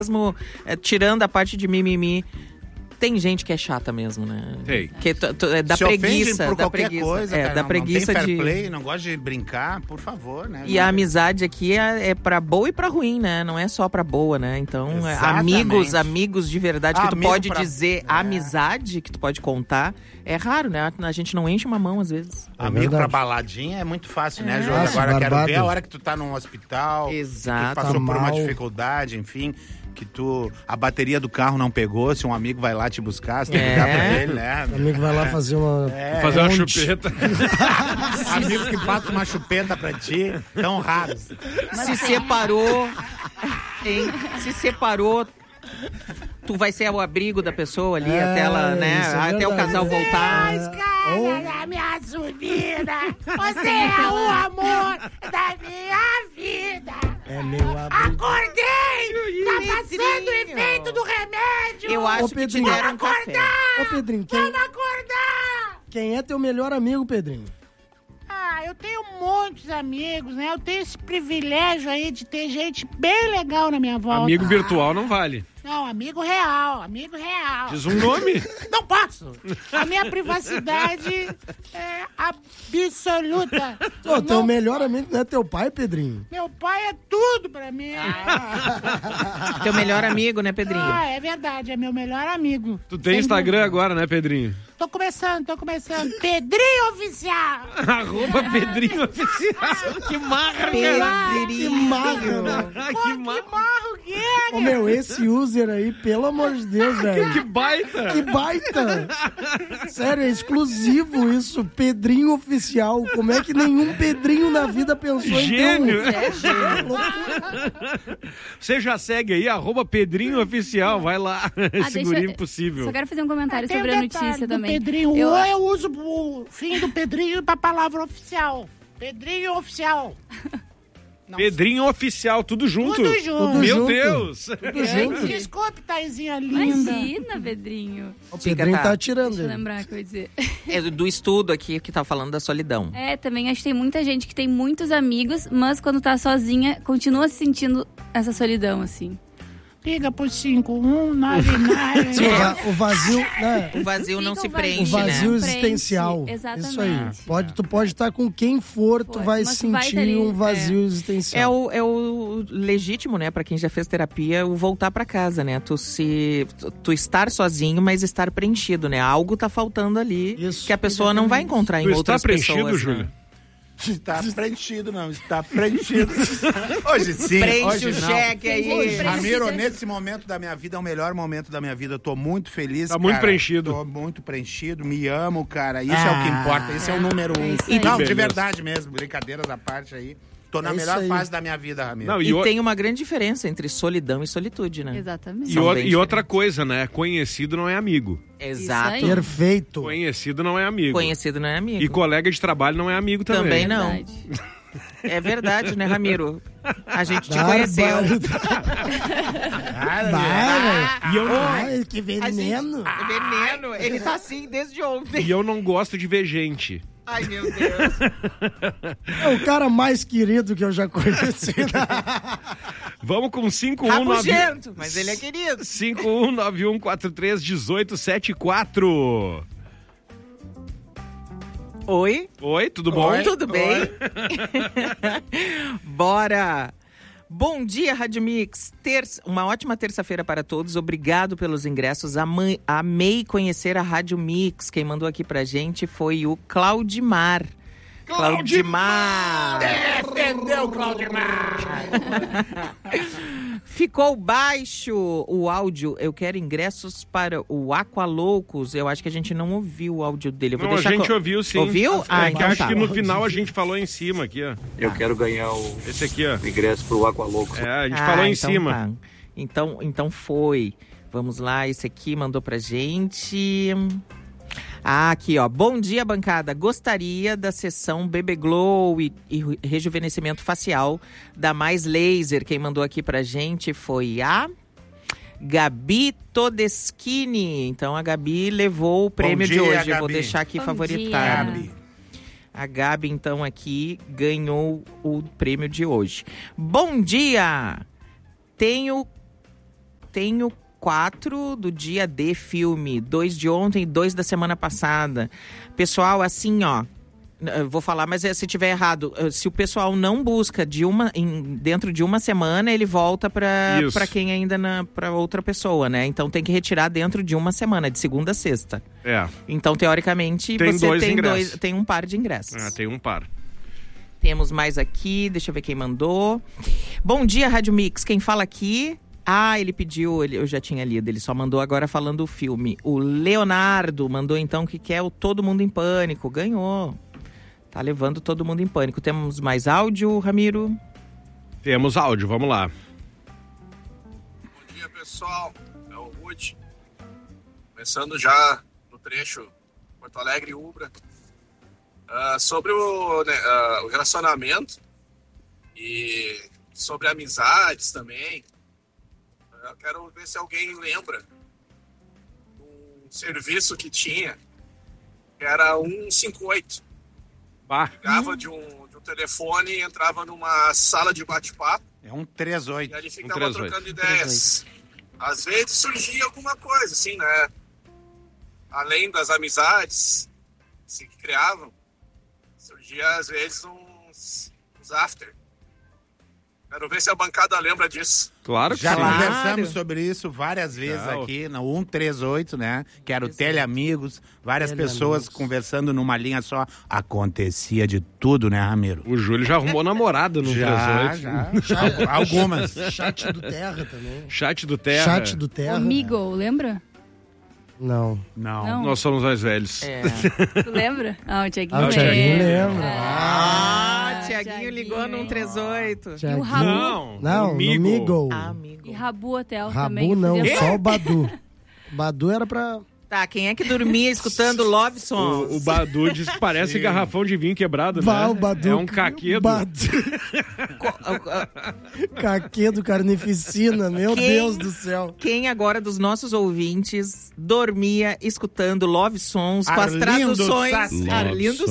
mesmo, tirando a parte de mimimi, tem gente que é chata mesmo, né? Tem. Que dá Se preguiça. por Dá qualquer preguiça. coisa, cara, dá preguiça não tem fair de... play, não gosta de brincar, por favor, né? E a amizade aqui é pra boa e pra ruim, né? Não é só pra boa, né? Então, Exatamente. amigos de verdade, que tu Amigo pode pra- dizer, amizade que tu pode contar, é raro, né? A gente não enche uma mão às vezes. Amigo verdade. pra baladinha é muito fácil, né, Jô? Nossa, Agora quero barbado. ver a hora que tu tá num hospital, Exato. que tu passou Tá por uma mal. dificuldade, enfim, que a bateria do carro não pegou, se um amigo vai lá te buscar, você tem que ligar pra ele, né? O amigo vai lá fazer uma... Fazer uma ponte. chupeta. Amigo que passa uma chupeta pra ti, tão raros. Se separou, hein? Se separou, tu vai ser o abrigo da pessoa ali até ela, né? isso é Até o verdade. casal voltar. Da minha subida, você é o amor da minha vida. É meu abrigo. Acordei! Tá passando o efeito do remédio! Eu acho que te Pedrinho. deram um café. Ô, Pedrinho, Acordar! quem é teu melhor amigo, Pedrinho? Ah, eu tenho muitos amigos, né? Eu tenho esse privilégio aí de ter gente bem legal na minha volta. Amigo virtual não vale. Não, amigo real, amigo real. Diz um nome. Não posso. A minha privacidade é absoluta. Ô, teu Não- melhor amigo não é teu pai, Pedrinho? Meu pai é tudo pra mim. Teu melhor amigo, né, Pedrinho? Ah, é verdade, é meu melhor amigo. Tu tem Sem Instagram dúvida. agora, né, Pedrinho? Tô começando. Pedrinho Oficial. Arroba Pedrinho Oficial. Que marra, Que marra, né? Que marra. Marro que é, Ô, meu, esse user aí, pelo amor de Deus, velho. Que baita. Que baita! Sério, é exclusivo isso, Pedrinho Oficial. Como é que nenhum Pedrinho na vida pensou Gênio. em ter um... Você já segue aí, arroba Pedrinho Oficial. Vai lá. Esse deixa- guri impossível. Só quero fazer um comentário Tem sobre um a detalhe notícia do também. Pedrinho. Eu- Eu uso o fim do Pedrinho pra palavra oficial. Pedrinho Oficial. Não, Pedrinho Oficial, tudo junto. Tudo junto. Meu junto. Deus. Tudo junto. Desculpe, Taizinha linda. Imagina, Pedrinho. O Pedrinho tá. tá atirando Deixa eu ele. lembrar o que eu ia dizer. É do estudo aqui que tá falando da solidão. É, também acho que tem muita gente que tem muitos amigos, mas quando tá sozinha, continua se sentindo essa solidão, assim. Liga pro 5199. Sim, o vazio, né? O vazio não Fica se um prende, O vazio né? existencial. Exatamente. Isso aí. Tu pode estar com quem for, tu For, vai mas tu vai sentir ali, um vazio É existencial. o legítimo, né, pra quem já fez terapia, o voltar pra casa, né? Tu estar sozinho, mas estar preenchido, né? Algo tá faltando ali Isso. que a pessoa não vai encontrar em Tu está outras preenchido, pessoas. Júlio? Né? Está preenchido, não. Está preenchido. Hoje sim, Preenche hoje o não. cheque aí. Hoje, Ramiro, nesse momento da minha vida, é o melhor momento da minha vida. Eu tô muito feliz, Tá muito cara. preenchido. Tô muito preenchido, me amo, cara. Isso é o que importa, esse é o número um. isso aí. Não, de Beleza. verdade mesmo, brincadeiras à parte aí. Tô na É isso melhor aí. fase da minha vida, Ramiro. Não, E tem uma grande diferença entre solidão e solitude, né? Exatamente. E, São o- bem e outra diferentes. coisa, né? Conhecido não é amigo. Exato. Isso aí. Perfeito. Conhecido não é amigo. Conhecido não é amigo. E colega de trabalho não é amigo também. Também não. Verdade. É verdade, né, Ramiro? A gente te Bárbaro. conheceu. Vai, E eu, não, Ai, que A gente- veneno. Veneno. Ele tá assim desde ontem. e eu não gosto de ver gente. Ai, meu Deus. É o cara mais querido que eu já conheci. Vamos com 5191. Rabugento, mas ele é querido. 5191431874. Oi? Oi, tudo bom? Tudo bem? Bora! Bom dia, Rádio Mix. Uma ótima terça-feira para todos. Obrigado pelos ingressos. Amei conhecer a Rádio Mix. Quem mandou aqui pra gente foi o Claudimar. Claudimar! Defendeu, Claudimar! Ficou baixo o áudio. Eu quero ingressos para o Aqualoucos. Eu acho que a gente não ouviu o áudio dele. Eu vou Não, a deixar gente ouviu sim. Ouviu? Ah, É que então acho tá. que no final a gente falou em cima aqui, ó. Eu quero ganhar o Esse aqui, ó. ingresso pro Aqualouco. É, a gente falou em então cima. tá. Então foi. Vamos lá, esse aqui mandou pra gente. Aqui, ó. Bom dia, bancada. Gostaria da sessão Bebê Glow e rejuvenescimento facial da Mais Laser. Quem mandou aqui pra gente foi a Gabi Todeschini. Então a Gabi levou o prêmio de dia, hoje. Eu vou Gabi. deixar aqui Bom favoritado. dia. Gabi. A Gabi, então, aqui ganhou o prêmio de hoje. Bom dia! Tenho tenho 4 do dia D filme, 2 de ontem e 2 da semana passada. Pessoal, assim, ó, eu vou falar, mas se tiver errado, se o pessoal não busca dentro de uma semana, ele volta para quem ainda para outra pessoa, né? Então tem que retirar dentro de uma semana, de segunda a sexta. Então, teoricamente, você tem um par de ingressos. Tem um par. Temos mais aqui, deixa eu ver quem mandou. Bom dia, Rádio Mix. Quem fala aqui? Ele pediu, eu já tinha lido, ele só mandou agora falando do filme. O Leonardo mandou então que quer o Todo Mundo em Pânico. Ganhou. Tá levando Todo Mundo em Pânico. Temos mais áudio, Ramiro? Temos áudio, vamos lá. Bom dia, pessoal. É o Ruth. Começando já no trecho Porto Alegre e Ubra. Sobre o relacionamento e sobre amizades também. Eu quero ver se alguém lembra um serviço que tinha, que era 158. Ligava de um telefone e entrava numa sala de bate-papo. É 138. E ali ficava trocando ideias. Às vezes surgia alguma coisa, assim, né? Além das amizades assim, que criavam, surgia às vezes uns after. Quero ver se a bancada lembra disso. Claro que já sim. conversamos sobre isso várias vezes aqui no 138, né? Que era o Teleamigos. Várias pessoas conversando numa linha só. Acontecia de tudo, né, Ramiro? O Júlio já arrumou namorada no 138. Já. Algumas. Chat do Terra também. Chat do Terra. Chat do Terra. O Migo, lembra? Não. Nós somos mais velhos. Tu lembra? O Tiaguinho lembra. Tiaguinho ligou no 138. E o Rabu? Não, no Migo. E Rabu Hotel Rabu também. Rabu não, só o Badu. Badu era pra... Tá, quem é que dormia escutando Love Songs? O Badu diz que parece garrafão de vinho quebrado, né? O Badu, é um caquedo. Caquedo, carnificina, meu Deus do céu. Quem agora dos nossos ouvintes dormia escutando Love Songs com as traduções... Arlindo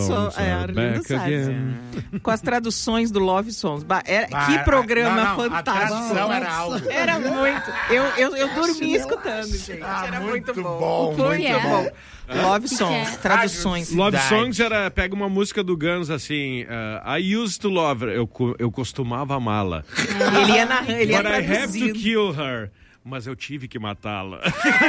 Sassi. Com as traduções do Love Songs. Que programa fantástico. A tradução era algo. Era muito. Eu dormia escutando, gente. Era muito bom. Muito bom. Love Songs, traduções. Love Songs era, pega uma música do Guns assim, I used to love her, eu costumava amá-la. Ele ia narrando, ele ia But I have traduzindo. to kill her. Mas eu tive que matá-la.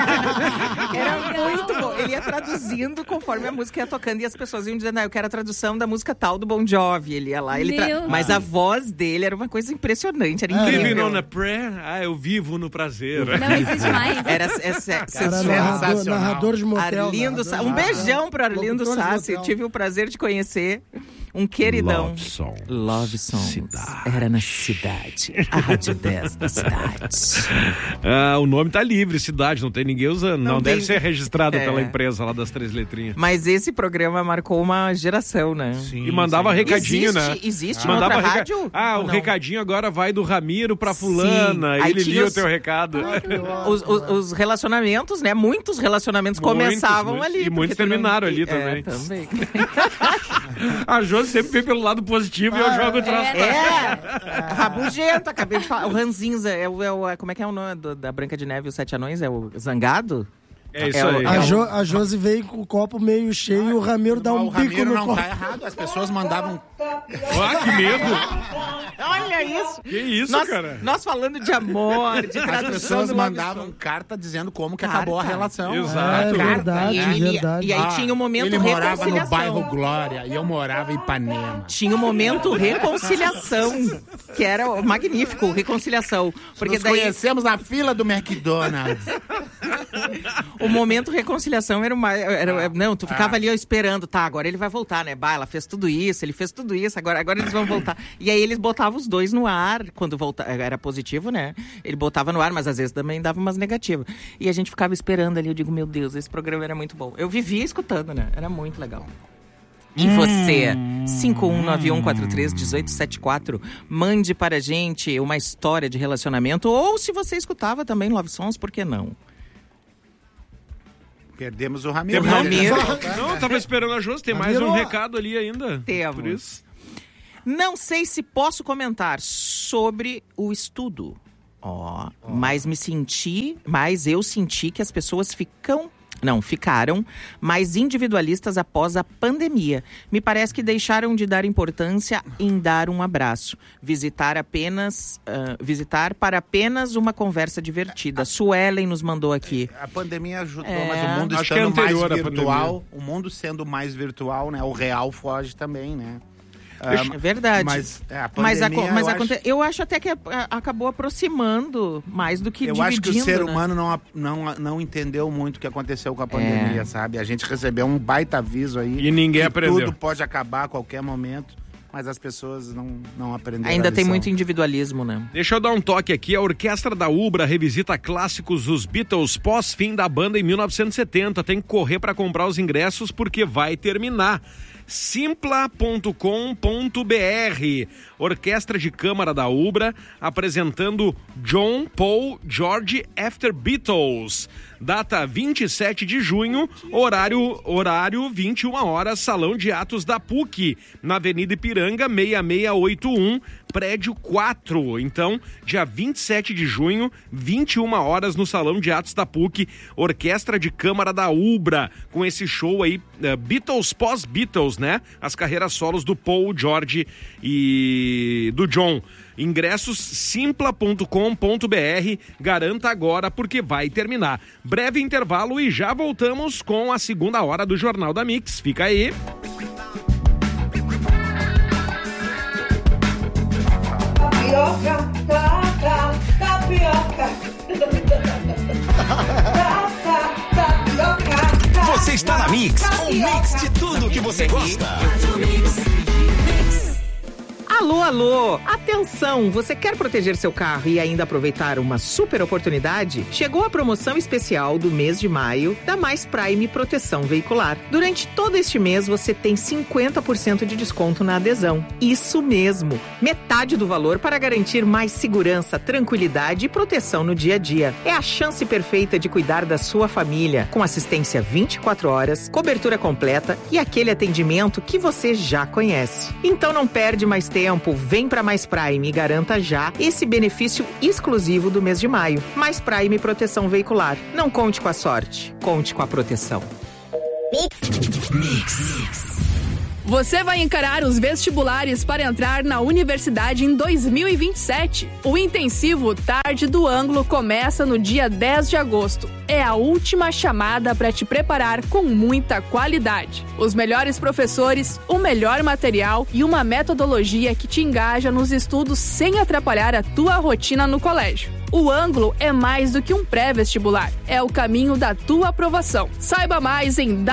Era muito bom. Ele ia traduzindo conforme a música ia tocando e as pessoas iam dizendo, eu quero a tradução da música tal do Bon Jovi. Ele ia lá, mas a voz dele era uma coisa impressionante, era incrível. Living on a prayer? Eu vivo no prazer. Não existe mais. Era sensacional. Narrador de motel. Arlindo Sassi. Um beijão pro Arlindo Sassi. Eu tive o prazer de conhecer. Um queridão. Love Songs. Era na cidade. A Rádio 10 da cidade. O nome tá livre, cidade, não tem ninguém usando. Não deve ser registrado pela empresa lá das 3 letrinhas. Mas esse programa marcou uma geração, né? Sim, e mandava recadinho, né? Existe mandava outra rádio? O recadinho agora vai do Ramiro pra fulana. Sim. Ele lia o teu recado. Os relacionamentos, né? Muitos relacionamentos começavam ali. E muitos terminaram ali também. Também. A Jô sempre vem pelo lado positivo e eu jogo o troço. Rabugento, acabei de falar. O Ranzinza, como é que é o nome da Branca de Neve e os 7 Anões? É o Zangado? É isso aí. A Josi veio com o copo meio cheio e o Ramiro dá um bico no copo. Não tá errado, as pessoas mandavam... que medo! Olha isso! Que isso, cara? Nós falando de amor, de tradução. As pessoas mandavam carta dizendo como que acabou a relação. Exato. Verdade. E aí tinha o momento ele reconciliação. Ele morava no bairro Glória e eu morava em Ipanema. Tinha o momento reconciliação, que era magnífico, reconciliação. Porque nos conhecemos na fila do McDonald's. O momento reconciliação era uma... não, tu ficava ali esperando, agora ele vai voltar, né? Ela fez tudo isso, ele fez tudo isso, agora eles vão voltar. E aí eles botavam os dois no ar, quando voltava, era positivo, né? Ele botava no ar, mas às vezes também dava umas negativas. E a gente ficava esperando ali, eu digo, meu Deus, esse programa era muito bom. Eu vivia escutando, né? Era muito legal. E você, 5191431874, mande para a gente uma história de relacionamento, ou se você escutava também Love Songs, por que não? Perdemos o Ramiro. Não, tava esperando a Josi, tem mais um recado ali ainda. Temos. Por isso. Não sei se posso comentar sobre o estudo Mas eu senti que as pessoas ficaram mais individualistas após a pandemia. Me parece que deixaram de dar importância em dar um abraço. Visitar para apenas uma conversa divertida. Suelen nos mandou aqui. A pandemia ajudou, mas o mundo Acho estando que é mais anterior à virtual, o mundo sendo mais virtual, né? O real foge também, né? É verdade. Mas a pandemia, eu acho até que acabou aproximando mais do que dividindo. Eu acho que o ser né? humano não entendeu muito o que aconteceu com a pandemia, sabe? A gente recebeu um baita aviso aí. E ninguém que aprendeu. Tudo pode acabar a qualquer momento, mas as pessoas não aprenderam. Ainda tem muito individualismo, né? Deixa eu dar um toque aqui. A Orquestra da Ubra revisita clássicos dos Beatles pós-fim da banda em 1970. Tem que correr para comprar os ingressos porque vai terminar. Simpla.com.br. Orquestra de Câmara da Ubra apresentando John, Paul, George After Beatles. Data 27 de junho, horário 21 horas, Salão de Atos da PUC, na Avenida Ipiranga, 6681, prédio 4. Então, dia 27 de junho, 21 horas, no Salão de Atos da PUC, Orquestra de Câmara da Ubra, com esse show aí, Beatles pós-Beatles, né? As carreiras solos do Paul, George e do John. Ingressos simpla.com.br. Garanta agora porque vai terminar. Breve intervalo e já voltamos com a segunda hora do Jornal da Mix. Fica aí. Tapioca, tapioca. Você está na Mix, um mix de tudo que você gosta. Alô, atenção, você quer proteger seu carro e ainda aproveitar uma super oportunidade? Chegou a promoção especial do mês de maio da Mais Prime Proteção Veicular. Durante todo este mês você tem 50% de desconto na adesão. Isso mesmo, metade do valor para garantir mais segurança, tranquilidade e proteção no dia a dia. É a chance perfeita de cuidar da sua família, com assistência 24 horas, cobertura completa e aquele atendimento que você já conhece. Então não perde mais tempo. Vem para Mais Prime e garanta já esse benefício exclusivo do mês de maio. Mais Prime Proteção Veicular. Não conte com a sorte, conte com a proteção. Mix. Você vai encarar os vestibulares para entrar na universidade em 2027. O intensivo Tarde do Ângulo começa no dia 10 de agosto. É a última chamada para te preparar com muita qualidade. Os melhores professores, o melhor material e uma metodologia que te engaja nos estudos sem atrapalhar a tua rotina no colégio. O Ângulo é mais do que um pré-vestibular. É o caminho da tua aprovação. Saiba mais em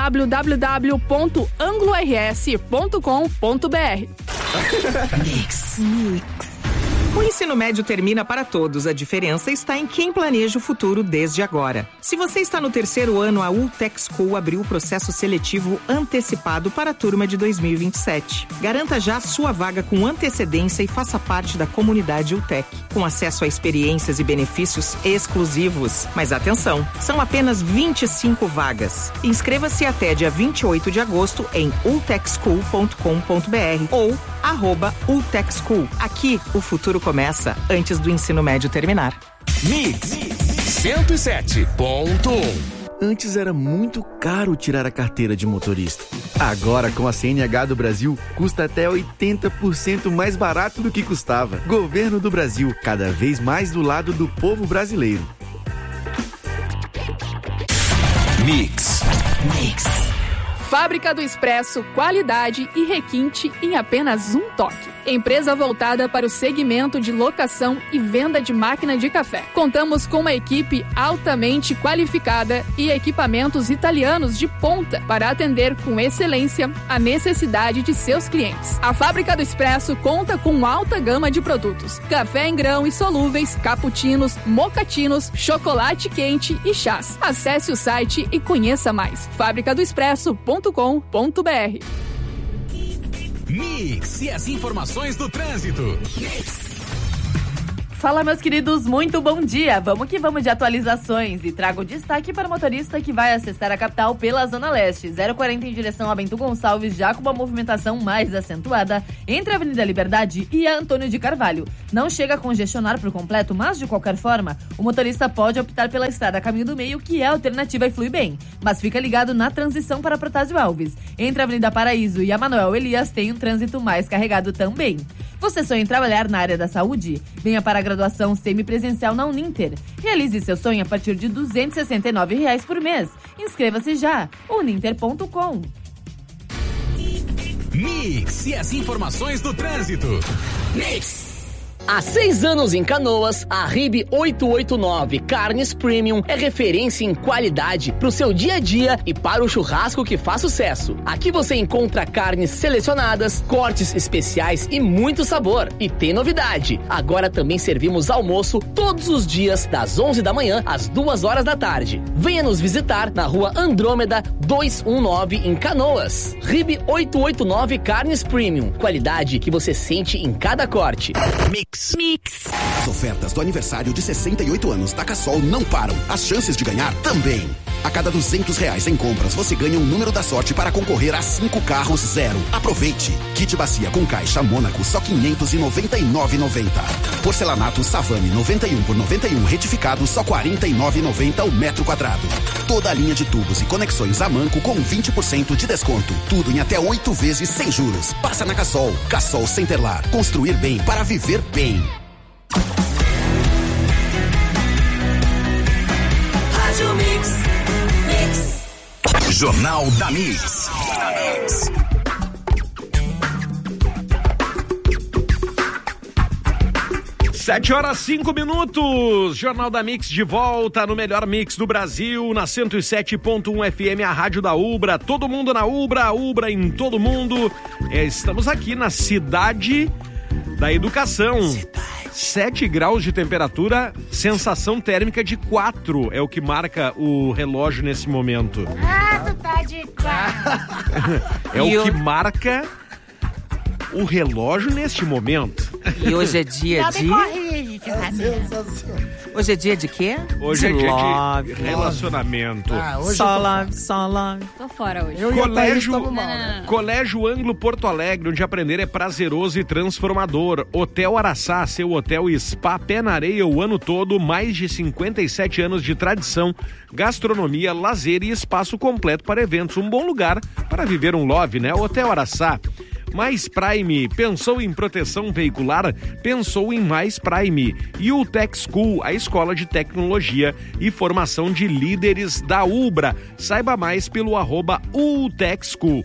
www.anglors.com.br. Mix. O ensino médio termina para todos. A diferença está em quem planeja o futuro desde agora. Se você está no terceiro ano, a Ultec School abriu o processo seletivo antecipado para a turma de 2027. Garanta já sua vaga com antecedência e faça parte da comunidade Ultec, com acesso a experiências e benefícios exclusivos. Mas atenção, são apenas 25 vagas. Inscreva-se até dia 28 de agosto em ultecschool.com.br ou @ultecschool. Aqui, o futuro começa antes do ensino médio terminar. Mix 107.1. Antes era muito caro tirar a carteira de motorista. Agora, com a CNH do Brasil, custa até 80% mais barato do que custava. Governo do Brasil, cada vez mais do lado do povo brasileiro. Mix. Fábrica do Expresso, qualidade e requinte em apenas um toque. Empresa voltada para o segmento de locação e venda de máquina de café. Contamos com uma equipe altamente qualificada e equipamentos italianos de ponta para atender com excelência a necessidade de seus clientes. A Fábrica do Expresso conta com alta gama de produtos: café em grão e solúveis, cappuccinos, mocatinos, chocolate quente e chás. Acesse o site e conheça mais. fabricadoexpresso.com.br. Mix e as informações do trânsito. Fala, meus queridos, muito bom dia. Vamos que vamos de atualizações e trago destaque para o motorista que vai acessar a capital pela Zona Leste. 040 em direção a Bento Gonçalves, já com uma movimentação mais acentuada entre a Avenida Liberdade e a Antônio de Carvalho. Não chega a congestionar por completo, mas de qualquer forma, o motorista pode optar pela estrada Caminho do Meio, que é a alternativa e flui bem. Mas fica ligado na transição para Protásio Alves. Entre a Avenida Paraíso e a Manuel Elias tem um trânsito mais carregado também. Você sonha em trabalhar na área da saúde? Venha para a graduação semipresencial na Uninter. Realize seu sonho a partir de R$ 269 por mês. Inscreva-se já. uninter.com. Mix e as informações do trânsito. Mix. Há 6 anos em Canoas, a RIB 889 Carnes Premium é referência em qualidade para o seu dia a dia e para o churrasco que faz sucesso. Aqui você encontra carnes selecionadas, cortes especiais e muito sabor. E tem novidade, agora também servimos almoço todos os dias, das 11 da manhã às 2 horas da tarde. Venha nos visitar na rua Andrômeda 219 em Canoas. RIB 889 Carnes Premium, qualidade que você sente em cada corte. Mix. As ofertas do aniversário de 68 anos da Cassol não param. As chances de ganhar também. A cada R$200 em compras, você ganha um número da sorte para concorrer a 5 carros zero. Aproveite! Kit bacia com caixa Mônaco, só R$ 599,90. Porcelanato Savane 91 por 91 retificado, só R$ 49,90 o metro quadrado. Toda a linha de tubos e conexões a manco com 20% de desconto. Tudo em até 8 vezes sem juros. Passa na Cassol. Cassol Centerlar. Construir bem para viver bem. Rádio Mix. Jornal da Mix. 7h05. Jornal da Mix de volta no melhor mix do Brasil, na 107.1 FM, a rádio da Ubra. Todo mundo na Ubra, Ubra em todo mundo. Estamos aqui na cidade da educação. 7 graus de temperatura, sensação térmica de 4 é o que marca o relógio nesse momento. Ah, tu tá de 4. É o que marca o relógio neste momento. E hoje é dia de... Hoje é dia de quê? Hoje é dia love. de relacionamento. Só love. Tô fora hoje. Colégio Anglo Porto Alegre, onde aprender é prazeroso e transformador. Hotel Araçá, seu hotel e spa, pé na areia o ano todo, mais de 57 anos de tradição, gastronomia, lazer e espaço completo para eventos. Um bom lugar para viver um love, né? Hotel Araçá. Mais Prime, pensou em proteção veicular? Pensou em Mais Prime. E o Tech School, a escola de tecnologia e formação de líderes da Ubra. Saiba mais pelo @UTechSchool.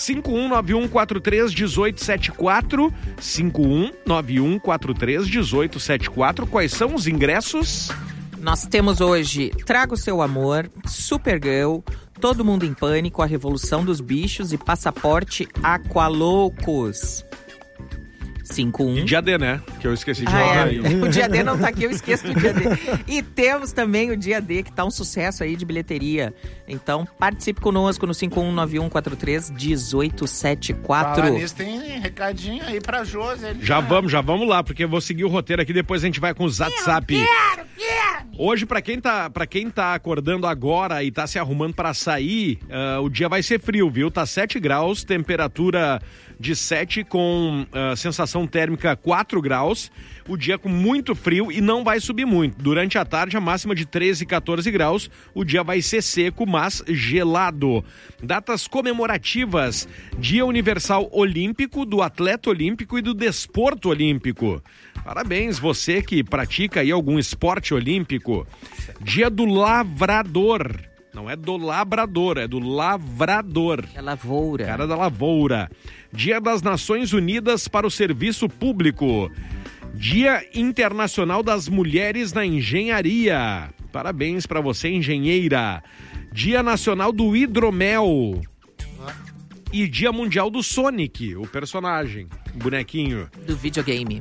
5191431874, 5191431874. Quais são os ingressos? Nós temos hoje Traga o Seu Amor, Supergirl, Todo Mundo em Pânico, A Revolução dos Bichos e Passaporte Aqualoucos. 51. E dia D, né? Que eu esqueci de falar. O dia D não tá aqui, eu esqueço do dia D. E temos também o dia D, que tá um sucesso aí de bilheteria. Então, participe conosco no 5191431874. Falar nisso, tem recadinho aí pra Josi. Já vamos lá, porque eu vou seguir o roteiro aqui, depois a gente vai com o WhatsApp. Quero! Hoje, pra quem tá acordando agora e tá se arrumando pra sair, o dia vai ser frio, viu? Tá 7 graus, temperatura de 7 com sensação térmica 4 graus. O dia com muito frio e não vai subir muito. Durante a tarde, a máxima de 13, 14 graus. O dia vai ser seco, mas gelado. Datas comemorativas: Dia Universal Olímpico, do Atleta Olímpico e do Desporto Olímpico. Parabéns, você que pratica aí algum esporte olímpico. Dia do Lavrador. Não é do labrador, é do lavrador. É lavoura. Cara da lavoura. Dia das Nações Unidas para o Serviço Público. Dia Internacional das Mulheres na Engenharia. Parabéns para você, engenheira. Dia Nacional do Hidromel. E Dia Mundial do Sonic, o personagem, o bonequinho. Do videogame.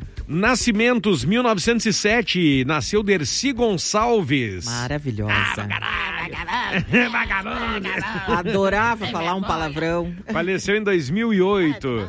Nascimentos, 1907, nasceu Dercy Gonçalves. Maravilhosa. Adorava falar um palavrão. Faleceu em 2008.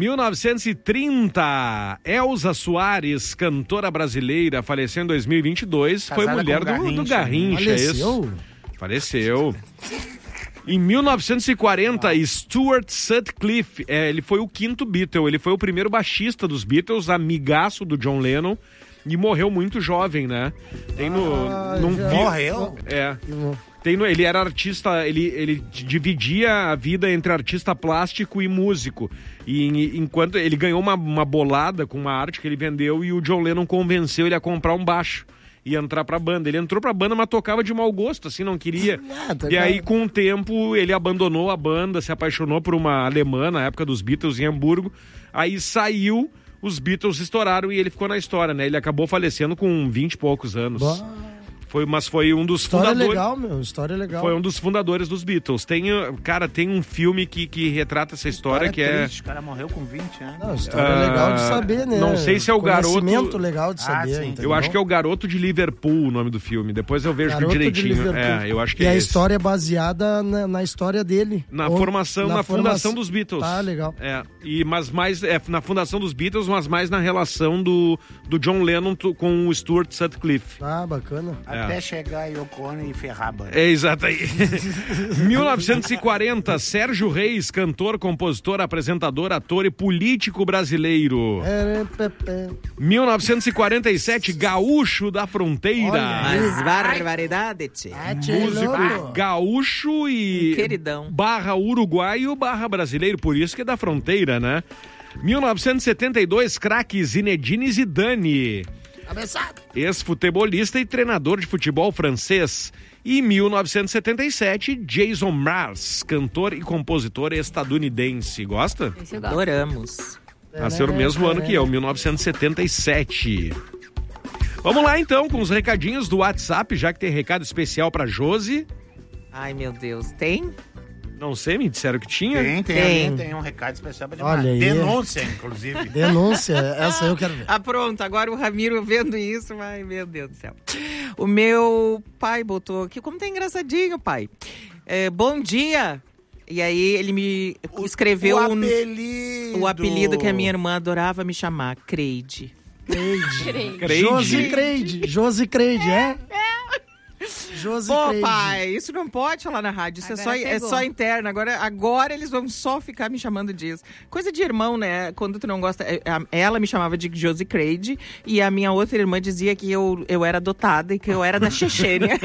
1930, Elza Soares, cantora brasileira, faleceu em 2022. Foi mulher do Garrincha. Faleceu. Em 1940, Stuart Sutcliffe, ele foi o quinto Beatle, ele foi o primeiro baixista dos Beatles, amigaço do John Lennon, e morreu muito jovem, né? Tem morreu? Ele era artista, ele dividia a vida entre artista plástico e músico. E enquanto ele ganhou uma bolada com uma arte que ele vendeu, e o John Lennon convenceu ele a comprar um baixo e entrar pra banda. Ele entrou pra banda, mas tocava de mau gosto, assim, não queria. E aí, com o tempo, ele abandonou a banda, se apaixonou por uma alemã, na época dos Beatles, em Hamburgo. Aí saiu, os Beatles estouraram e ele ficou na história, né? Ele acabou falecendo com 20 e poucos anos. Mas foi um dos fundadores. História legal. Foi um dos fundadores dos Beatles. Tem um filme que retrata essa história que triste. O cara morreu com 20 anos. Não, história legal de saber, né? Não sei se é o garoto. Conhecimento legal de saber. Eu acho que é o Garoto de Liverpool, o nome do filme. Depois eu vejo direitinho. Eu acho que e é a esse. história é baseada na história dele. Na fundação dos Beatles. Tá, legal. Mas mais na fundação dos Beatles, mas mais na relação do John Lennon com o Stuart Sutcliffe. Ah, bacana. Até chegar Yoko Ono e ferrar a banda. É, exato aí. 1940, Sérgio Reis, cantor, compositor, apresentador, ator e político brasileiro. 1947, Gaúcho da Fronteira. As barbaridades. Músico gaúcho e queridão. barra uruguaio, barra brasileiro, por isso que é da fronteira, né? 1972, craque Zinedine Zidane. Ex-futebolista e treinador de futebol francês. E em 1977, Jason Mraz, cantor e compositor estadunidense. Gosta? Adoramos. Nasceu no mesmo ano que eu, 1977. Vamos lá então com os recadinhos do WhatsApp, já que tem recado especial pra Josi. Ai, meu Deus, tem? Não sei, me disseram que tinha. Tem um recado especial pra Olha aí. denúncia, inclusive. Denúncia, essa eu quero ver. Pronto, agora o Ramiro vendo isso, ai, meu Deus do céu. O meu pai botou aqui, como tá engraçadinho, pai. Bom dia. E aí ele me escreveu o apelido que a minha irmã adorava me chamar, Creide. Josi Creide, é? Pô, pai, isso não pode falar na rádio, isso é só interno. Agora eles vão só ficar me chamando disso. Coisa de irmão, né? Quando tu não gosta. Ela me chamava de Josi Creide e a minha outra irmã dizia que eu era adotada e que eu era da Chechênia.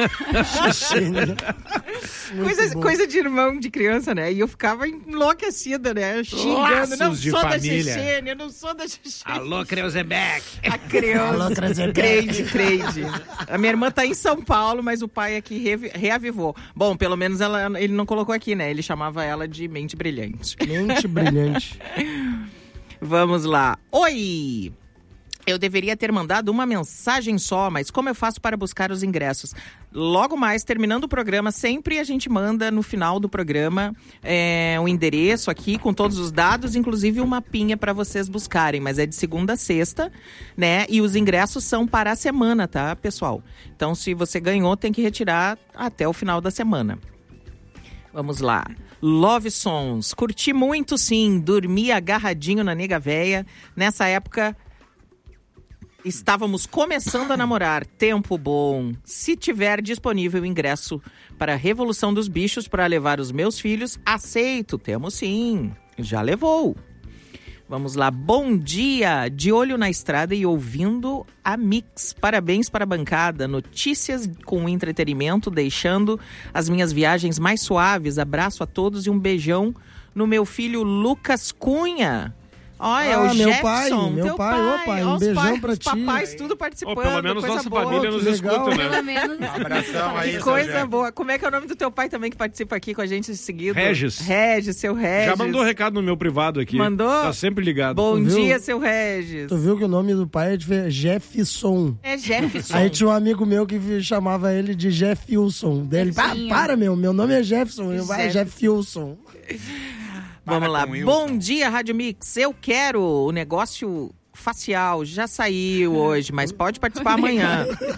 coisa de irmão, de criança, né? E eu ficava enlouquecida, né? Xingando. Não sou da Chechênia, não sou da Chechênia. Alô, Creuzebeck. A criança. Creide. A minha irmã tá em São Paulo, mas o pai aqui reavivou. Bom, pelo menos ele não colocou aqui, né? Ele chamava ela de Mente Brilhante. Mente Brilhante. Vamos lá. Oi! Eu deveria ter mandado uma mensagem só, mas como eu faço para buscar os ingressos? Logo mais, terminando o programa, sempre a gente manda no final do programa um endereço aqui com todos os dados, inclusive um mapinha para vocês buscarem. Mas é de segunda a sexta, né? E os ingressos são para a semana, tá, pessoal? Então, se você ganhou, tem que retirar até o final da semana. Vamos lá. Love Songs. Curti muito, sim. Dormi agarradinho na nega véia. Nessa época... Estávamos começando a namorar, tempo bom. Se tiver disponível ingresso para a Revolução dos Bichos para levar os meus filhos, aceito, temos sim. Já levou. Vamos lá, bom dia, de olho na estrada e ouvindo a Mix. Parabéns para a bancada, notícias com entretenimento, deixando as minhas viagens mais suaves. Abraço a todos e um beijão no meu filho Lucas Cunha. Olha, o Jefferson, meu pai, um beijão pra ti. Os papais tudo participando. Pelo menos nossa boa. família nos escuta, né? Pelo menos. Um abração aí. Que coisa boa. Como é que é o nome do teu pai também que participa aqui com a gente seguido? Regis, seu Regis. Já mandou recado no meu privado aqui. Mandou? Tá sempre ligado. Bom dia, seu Regis. Tu viu que o nome do pai é Jefferson. É Jefferson. Aí tinha um amigo meu que chamava ele de Jefferson. Dele, meu nome é Jefferson. É Jefferson. Vamos lá. Bom dia, Rádio Mix. Eu quero o negócio facial. Já saiu hoje, mas pode participar amanhã.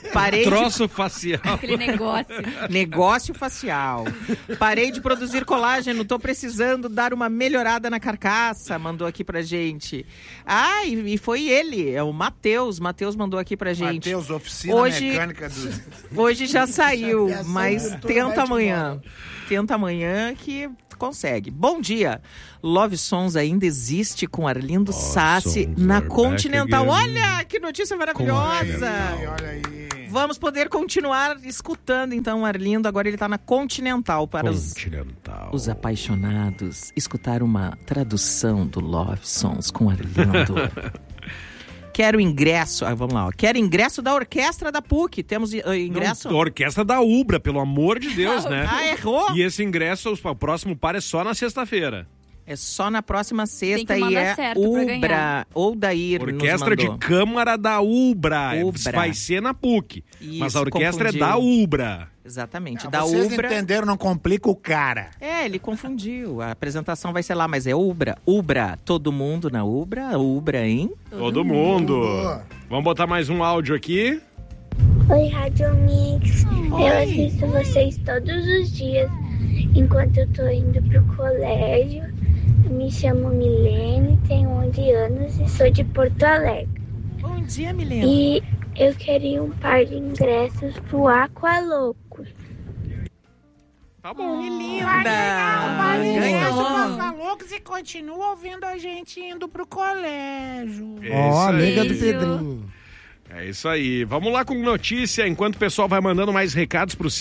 Parei Troço facial. Aquele negócio. Negócio facial. Parei de produzir colágeno, tô precisando dar uma melhorada na carcaça, mandou aqui pra gente. Ah, e foi ele, é o Matheus. Matheus mandou aqui pra gente. Matheus, oficina mecânica do... Hoje já saiu, mas tenta amanhã. Tenta amanhã que consegue. Bom dia. Love Sons ainda existe com Arlindo Sassi na Continental. Olha, que notícia maravilhosa. Olha aí. Vamos poder continuar escutando, então, o Arlindo. Agora ele tá na Continental para os apaixonados escutar uma tradução do Love Songs com Arlindo. Quero ingresso, vamos lá, ó. Quero ingresso da orquestra da PUC. Temos ingresso? Não, orquestra da Ubra, pelo amor de Deus, né? Ah, errou? E esse ingresso, o próximo par é só na sexta-feira. É só na próxima sexta Tem que e mandar é certo pra Ubra ganhar. ou Dair Orquestra de Câmara da Ubra. Vai ser na PUC. Mas a orquestra confundiu. é da Ubra. Exatamente, da Vocês Ubra. entenderam, não complica o cara. É, ele confundiu. A apresentação vai ser lá, mas é Ubra. Ubra, todo mundo na Ubra. Ubra, hein? Todo mundo. Vamos botar mais um áudio aqui. Oi, Rádio Mix. Oi. Eu assisto vocês todos os dias enquanto eu tô indo pro colégio. Eu me chamo Milene, tenho 11 anos e sou de Porto Alegre. Bom dia, Milene. E eu queria um par de ingressos pro Aqualocos. Tá bom. Que linda! Ganhou. Loucos e continua ouvindo a gente indo pro colégio. Ó, amiga do Beijo. Pedrinho. É isso aí. Vamos lá com notícia, enquanto o pessoal vai mandando mais recados pro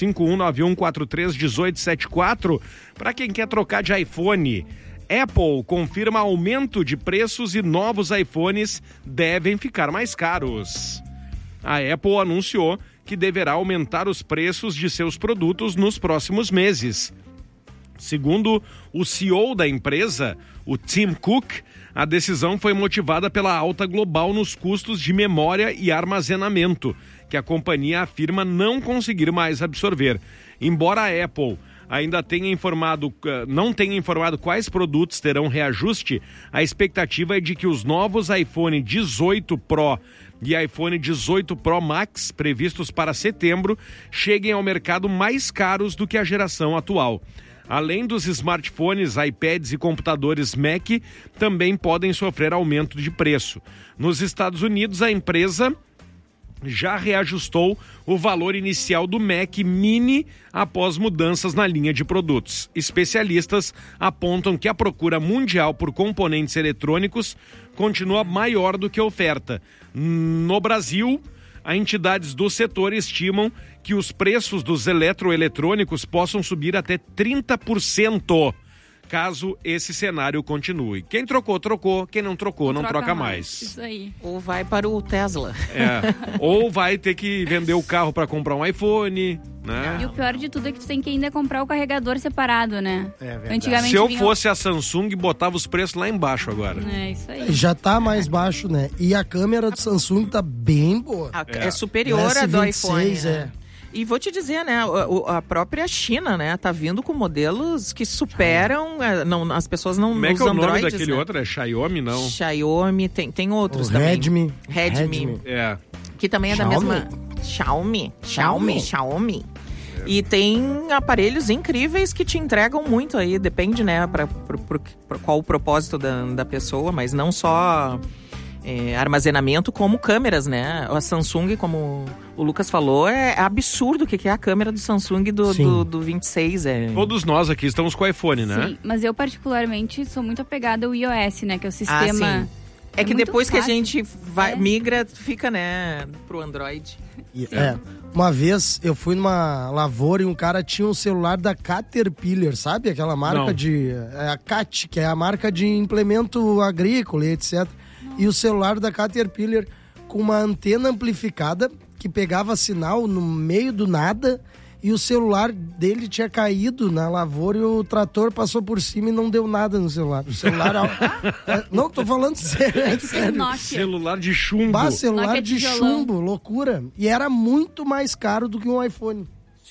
5191431874 para quem quer trocar de iPhone. Apple confirma aumento de preços e novos iPhones devem ficar mais caros. A Apple anunciou que deverá aumentar os preços de seus produtos nos próximos meses. Segundo o CEO da empresa, o Tim Cook, a decisão foi motivada pela alta global nos custos de memória e armazenamento, que a companhia afirma não conseguir mais absorver. Embora a Apple ainda não tenha informado quais produtos terão reajuste, a expectativa é de que os novos iPhone 18 Pro e iPhone 18 Pro Max, previstos para setembro, cheguem ao mercado mais caros do que a geração atual. Além dos smartphones, iPads e computadores Mac, também podem sofrer aumento de preço. Nos Estados Unidos, a empresa já reajustou o valor inicial do Mac Mini após mudanças na linha de produtos. Especialistas apontam que a procura mundial por componentes eletrônicos continua maior do que a oferta. No Brasil, as entidades do setor estimam que os preços dos eletroeletrônicos possam subir até 30%. Caso esse cenário continue. Quem trocou, trocou. Quem não trocou, não troca mais. Isso aí. Ou vai para o Tesla. É. Ou vai ter que vender o carro para comprar um iPhone, né? E o pior de tudo é que tu tem que ainda comprar o carregador separado, né? É verdade. Antigamente Se eu vinha... fosse a Samsung, botava os preços lá embaixo agora. É, isso aí. Já tá mais baixo, né? E a câmera do Samsung tá bem boa. É superior à do S26, iPhone. Né? é. E vou te dizer, né, a própria China, né, tá vindo com modelos que superam, não, as pessoas não Como é que é o nome Androids, daquele né? outro? É Xiaomi, não? Xiaomi, tem outros O também. Redmi. É. Que também é da Xiaomi. mesma... Xiaomi. E tem aparelhos incríveis que te entregam muito aí, depende, né, pra qual o propósito da pessoa, mas não só... armazenamento como câmeras, né? A Samsung, como o Lucas falou, é absurdo o que é a câmera do Samsung do 26. Todos nós aqui estamos com o iPhone, né? Sim, mas eu particularmente sou muito apegada ao iOS, né? Que é o sistema... sim. É que muito depois fácil. que a gente migra, fica, né, pro Android. Uma vez eu fui numa lavoura e um cara tinha um celular da Caterpillar, sabe? Aquela marca Não. de... a Cat, que é a marca de implemento agrícola e etc. E o celular da Caterpillar com uma antena amplificada que pegava sinal no meio do nada e o celular dele tinha caído na lavoura e o trator passou por cima e não deu nada no celular. O celular... não, tô falando sério, é sério. Celular de chumbo. Celular de chumbo, loucura. E era muito mais caro do que um iPhone. Sim.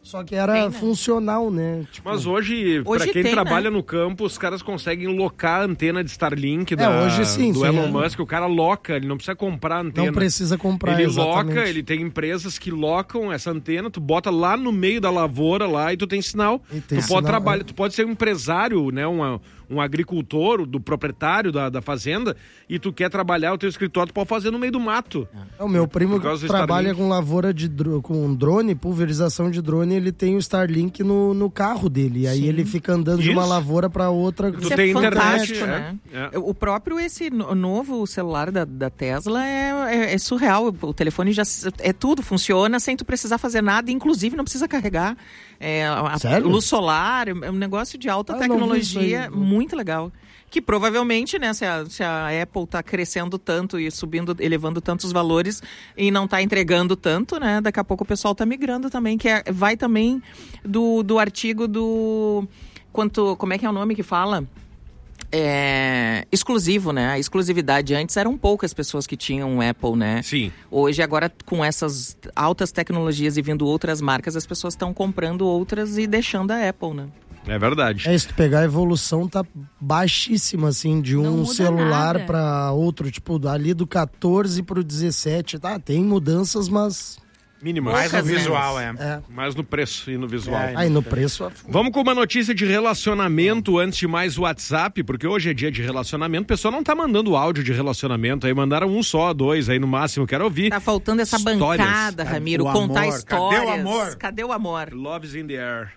Só que era funcional, né? Tipo, mas hoje pra quem trabalha no campo, os caras conseguem locar a antena de Starlink hoje sim, do Elon Musk. O cara loca, ele não precisa comprar a antena. Não precisa comprar, ele loca, ele tem empresas que locam essa antena, tu bota lá no meio da lavoura lá e tu tem sinal. Pode trabalhar, tu pode ser um empresário, né? Um agricultor, do proprietário da fazenda, e tu quer trabalhar o teu escritório, tu pode fazer no meio do mato. O meu primo trabalha com lavoura com drone, pulverização de drone, ele tem o Starlink no carro dele, e aí ele fica andando de uma lavoura para outra. Tu tem internet, né? O próprio esse novo celular da Tesla é surreal, o telefone já tudo funciona sem tu precisar fazer nada, inclusive não precisa carregar. Luz solar, é um negócio de alta tecnologia, muito legal. Que provavelmente, né, se a Apple tá crescendo tanto e elevando tantos valores e não tá entregando tanto, né, daqui a pouco o pessoal tá migrando também, que vai também do artigo do... como é que é o nome que fala? Exclusivo, né? A exclusividade. Antes eram poucas pessoas que tinham um Apple, né? Sim. Hoje, agora, com essas altas tecnologias e vindo outras marcas, as pessoas estão comprando outras e deixando a Apple, né? É verdade. Se tu pegar a evolução, tá baixíssima, assim, de um celular para outro. Tipo, ali do 14 pro 17, tá? Tem mudanças, mas... Mínima. Mais no visual, Mais no preço e no visual. Aí no preço... Vamos com uma notícia de relacionamento, antes de mais o WhatsApp, porque hoje é dia de relacionamento. O pessoal não tá mandando áudio de relacionamento, aí mandaram 1 só, 2 aí no máximo, quero ouvir. Tá faltando essa bancada, Ramiro, contar histórias. Cadê o amor? Cadê o amor? Love's in the air.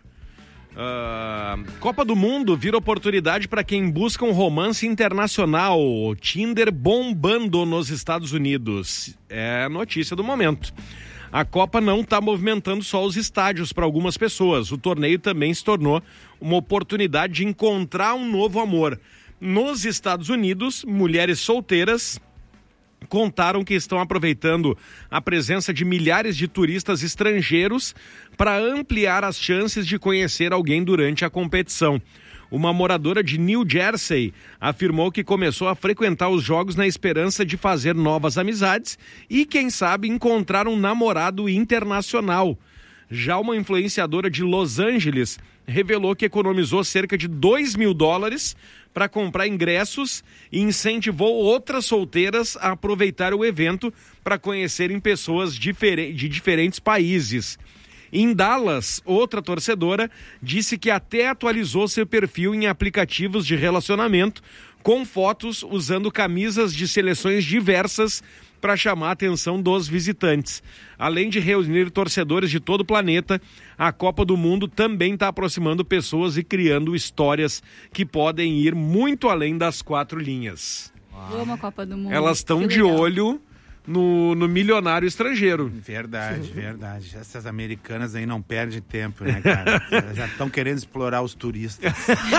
Copa do Mundo vira oportunidade para quem busca um romance internacional. Tinder bombando nos Estados Unidos. É a notícia do momento. A Copa não está movimentando só os estádios para algumas pessoas. O torneio também se tornou uma oportunidade de encontrar um novo amor. Nos Estados Unidos, mulheres solteiras contaram que estão aproveitando a presença de milhares de turistas estrangeiros para ampliar as chances de conhecer alguém durante a competição. Uma moradora de New Jersey afirmou que começou a frequentar os jogos na esperança de fazer novas amizades e, quem sabe, encontrar um namorado internacional. Já uma influenciadora de Los Angeles revelou que economizou cerca de $2.000 para comprar ingressos e incentivou outras solteiras a aproveitar o evento para conhecerem pessoas de diferentes países. Em Dallas, outra torcedora disse que até atualizou seu perfil em aplicativos de relacionamento com fotos usando camisas de seleções diversas para chamar a atenção dos visitantes. Além de reunir torcedores de todo o planeta, a Copa do Mundo também está aproximando pessoas e criando histórias que podem ir muito além das 4 linhas. Eu amo a Copa do Mundo. Elas estão de olho no milionário estrangeiro. Verdade. Essas americanas aí não perdem tempo, né, cara? Elas já estão querendo explorar os turistas.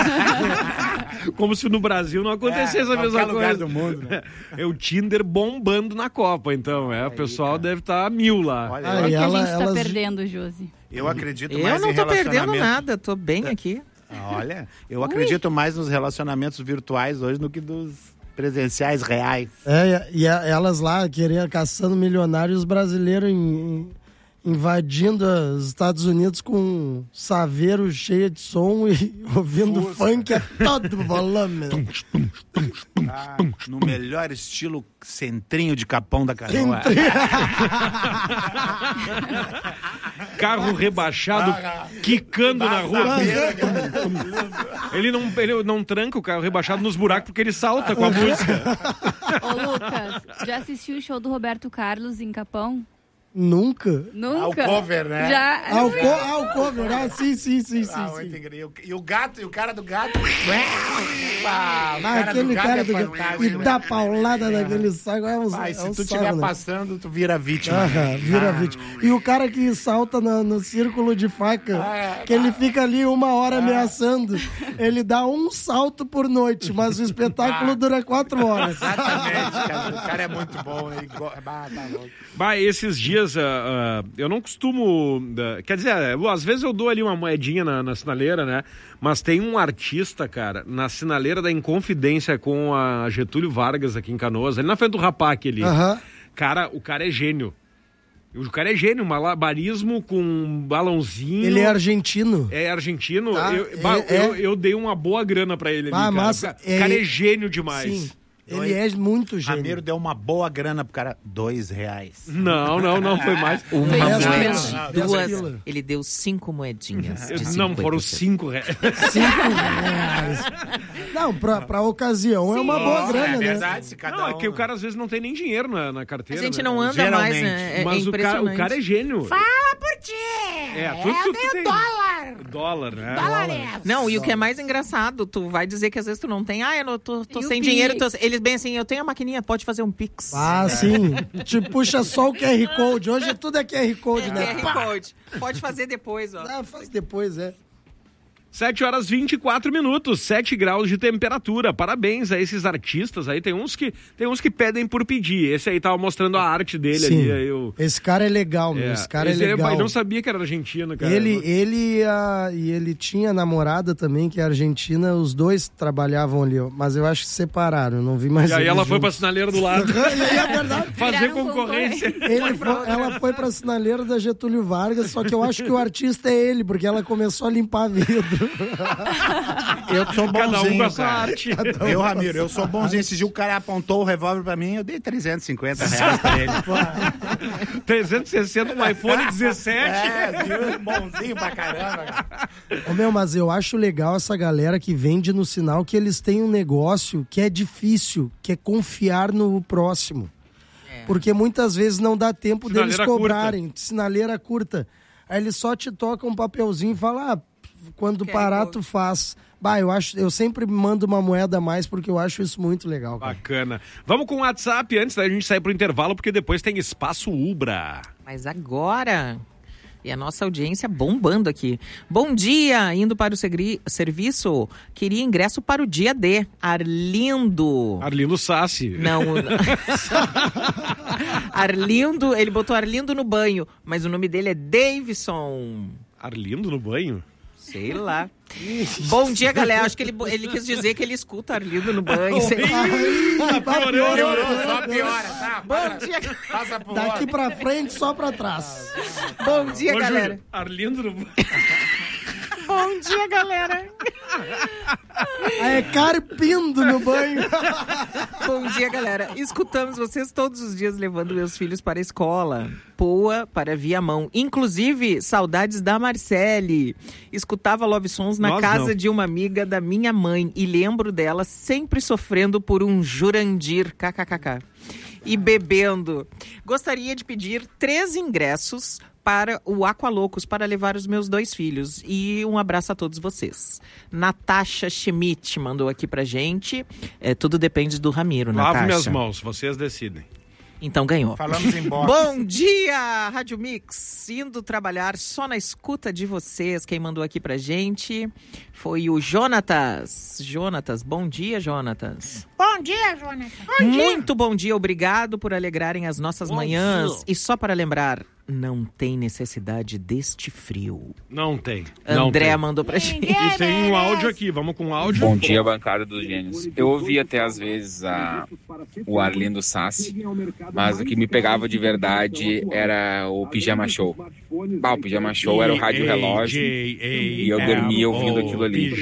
Como se no Brasil não acontecesse a mesma coisa. Lugar do mundo, né? É o Tinder bombando na Copa, então. O pessoal deve estar a 1000 lá. Olha, o que a gente tá perdendo, Josi? Eu acredito mais em relacionamento. Eu não tô perdendo nada, tô bem aqui. Olha, eu acredito mais nos relacionamentos virtuais hoje do que dos presenciais reais. E elas lá caçando milionários brasileiros invadindo os Estados Unidos com saveiro cheio de som e ouvindo funk a todo volume. No melhor estilo centrinho de Capão da Canoa. Carro rebaixado, quicando na rua. Ele não tranca o carro rebaixado nos buracos porque ele salta com a música. Ô, Lucas, já assistiu o show do Roberto Carlos em Capão? Nunca. O cover, né? Já. O cover, sim. E o gato, e o cara do gato. Aquele cara do gato. E dá paulada naquele saco. Se tu estiver passando, tu vira vítima. Vira vítima. E o cara que salta no círculo de faca, que ele fica ali 1 hora ameaçando, ele dá um salto por noite, mas o espetáculo dura 4 horas. Exatamente, cara. O cara é muito bom. Esses dias eu não costumo... Quer dizer, às vezes eu dou ali uma moedinha na sinaleira, né? Mas tem um artista, cara, na sinaleira da Inconfidência com a Getúlio Vargas aqui em Canoas, ali na frente do Rapac ali. Cara, o cara é gênio. O cara é gênio, malabarismo com balãozinho. Ele é argentino. É argentino. Tá, Eu dei uma boa grana pra ele ali, cara. Massa, O cara é gênio demais. Sim. Ele é muito gênio. Ramiro deu uma boa grana pro cara, R$2. Não, foi mais. Uma moeda, duas. Ele deu 5 moedinhas. Não, foram R$5. R$5. Não, pra ocasião é uma boa grana, né? É verdade, se cada Não, é que o cara às vezes não tem nem dinheiro na carteira. A gente né? não anda mais, né? Mas o cara é gênio. Fala por ti! Tu tenho tem. dólar! Dólar, né? Dólares! Não, e o que é mais engraçado, tu vai dizer que às vezes tu não tem. Eu tô sem dinheiro. Eles bem assim, eu tenho a maquininha, pode fazer um Pix. Sim. Te puxa só o QR Code. Hoje tudo é QR Code, né? QR Code. Pode fazer depois, ó. Faz depois, 7h24, 7 graus de temperatura. Parabéns a esses artistas aí. Tem uns que pedem por pedir. Esse aí tava mostrando a arte dele. Sim. Ali. Esse cara é legal, meu. Esse cara é legal. Eu não sabia que era argentino, cara. Ele tinha namorada também, que é argentina. Os dois trabalhavam ali, mas eu acho que separaram. Eu não vi mais. E aí ela juntos. foi pra sinaleira do lado. É verdade. Fazer concorrência. Ela foi pra sinaleira da Getúlio Vargas, só que eu acho que o artista é ele, porque ela começou a limpar vidro. Eu sou bonzinho, Cada um com a sua cara. arte. Eu, Ramiro, eu sou bonzinho. Esse dia o cara apontou o revólver pra mim, eu dei R$350 pra ele. 360 no iPhone 17. Viu? Bonzinho pra caramba. Mas eu acho legal essa galera que vende no sinal que eles têm um negócio que é difícil, que é confiar no próximo. Porque muitas vezes não dá tempo Sinaleira deles cobrarem. Sinaleira curta. Aí eles só te tocam um papelzinho e falam, quando parar tu faz. Eu sempre mando uma moeda a mais porque eu acho isso muito legal. Cara. Bacana. Vamos com o WhatsApp antes da gente sair pro intervalo, porque depois tem Espaço Ubra. Mas agora... E a nossa audiência bombando aqui. Bom dia, indo para o serviço. Queria ingresso para o dia D. Arlindo Sassi. Não. Arlindo, ele botou Arlindo no banho, mas o nome dele é Davidson. Arlindo no banho? Sei lá. Bom dia, galera. Acho que ele quis dizer que ele escuta Arlindo no banho. Sei lá. Só piora, tá? Bom dia. Passa por Daqui pra frente, só pra trás. Bom dia, galera. Júlio, Arlindo no banho. Bom dia, galera. É carpindo no banho. Bom dia, galera. Escutamos vocês todos os dias levando meus filhos para a escola. Poa para Viamão. Inclusive, saudades da Marcele. Escutava Love Songs na casa de uma amiga da minha mãe. E lembro dela sempre sofrendo por um Jurandir. KKKK. E bebendo. Gostaria de pedir 3 ingressos para o Aqualocos, para levar os meus 2 filhos. E um abraço a todos vocês. Natasha Schmidt mandou aqui pra gente. Tudo depende do Ramiro, Natasha. Lavo minhas mãos, vocês decidem. Então ganhou. Falamos em box. Bom dia, Rádio Mix. Indo trabalhar só na escuta de vocês. Quem mandou aqui pra gente foi o Jonatas. Jonatas, bom dia, Jonatas. Bom dia, Jonatas. Muito bom dia, obrigado por alegrarem as nossas manhãs. E só para lembrar, não tem necessidade deste frio. Não tem. André mandou pra gente. E tem um áudio aqui, vamos com o áudio. Bom dia, bancada dos gênios. Eu ouvi até às vezes o Arlindo Sassi, mas o que me pegava de verdade era o Pijama Show. O Pijama Show era o rádio relógio e eu dormia ouvindo aquilo ali.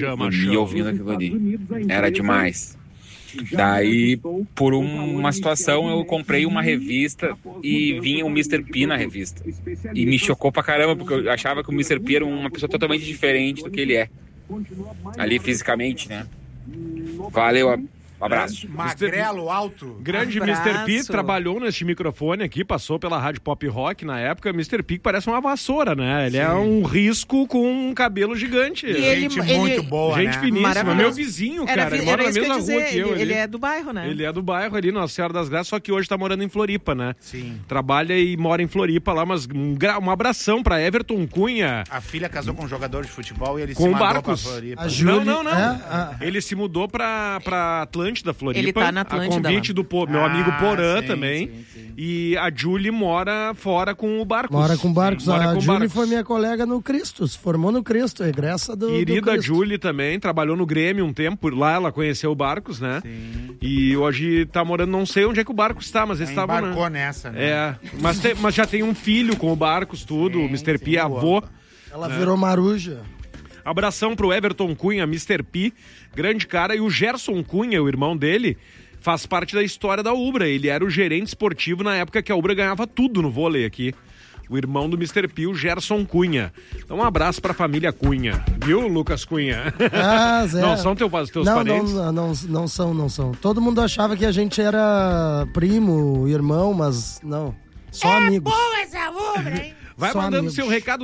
Era demais. Daí, por uma situação, eu comprei uma revista e vinha o Mr. P na revista. E me chocou pra caramba, porque eu achava que o Mr. P era uma pessoa totalmente diferente do que ele é. Ali fisicamente, né? Valeu, um abraço. Magrelo, alto. Grande Mr. P trabalhou neste microfone aqui, passou pela Rádio Pop Rock na época. Mr. P parece uma vassoura, né? Ele é um risco com um cabelo gigante. Gente muito boa, gente finíssima. Meu vizinho, cara. Ele mora na mesma rua que eu. Ele é do bairro, né? Ele é do bairro ali, Nossa Senhora das Graças, só que hoje tá morando em Floripa, né? Sim. Trabalha e mora em Floripa lá, mas um abração pra Everton Cunha. A filha casou com um jogador de futebol e ele com se mandou Barcos. pra Floripa. Não. Ele se mudou pra Atlântica Atlântida, Floripa. Ele tá na Atlântida. A convite do meu amigo Porã também. Sim. E a Julie mora fora com o Barcos. Mora com o Barcos. A Julie foi minha colega no Cristo, se formou no Cristo, egressa do Querida Cristo. Julie também, trabalhou no Grêmio um tempo, por lá ela conheceu o Barcos, né? Sim. E hoje tá morando, não sei onde é que o Barcos está, mas eles estavam... Embarcou nessa, né? É, mas já tem um filho com o Barcos, tudo, o Mr. P, avô. Ela virou maruja. Abração pro Everton Cunha, Mr. P, grande cara, e o Gerson Cunha, o irmão dele, faz parte da história da Ubra. Ele era o gerente esportivo na época que a Ubra ganhava tudo no vôlei aqui. O irmão do Mr. P, o Gerson Cunha. Então um abraço pra família Cunha. Viu, Lucas Cunha? Ah, Zé. Não são teus parentes? Não são. Todo mundo achava que a gente era primo, irmão, mas não. Só amigos. Boa essa Ubra, hein? Vai Só mandando amigos. seu recado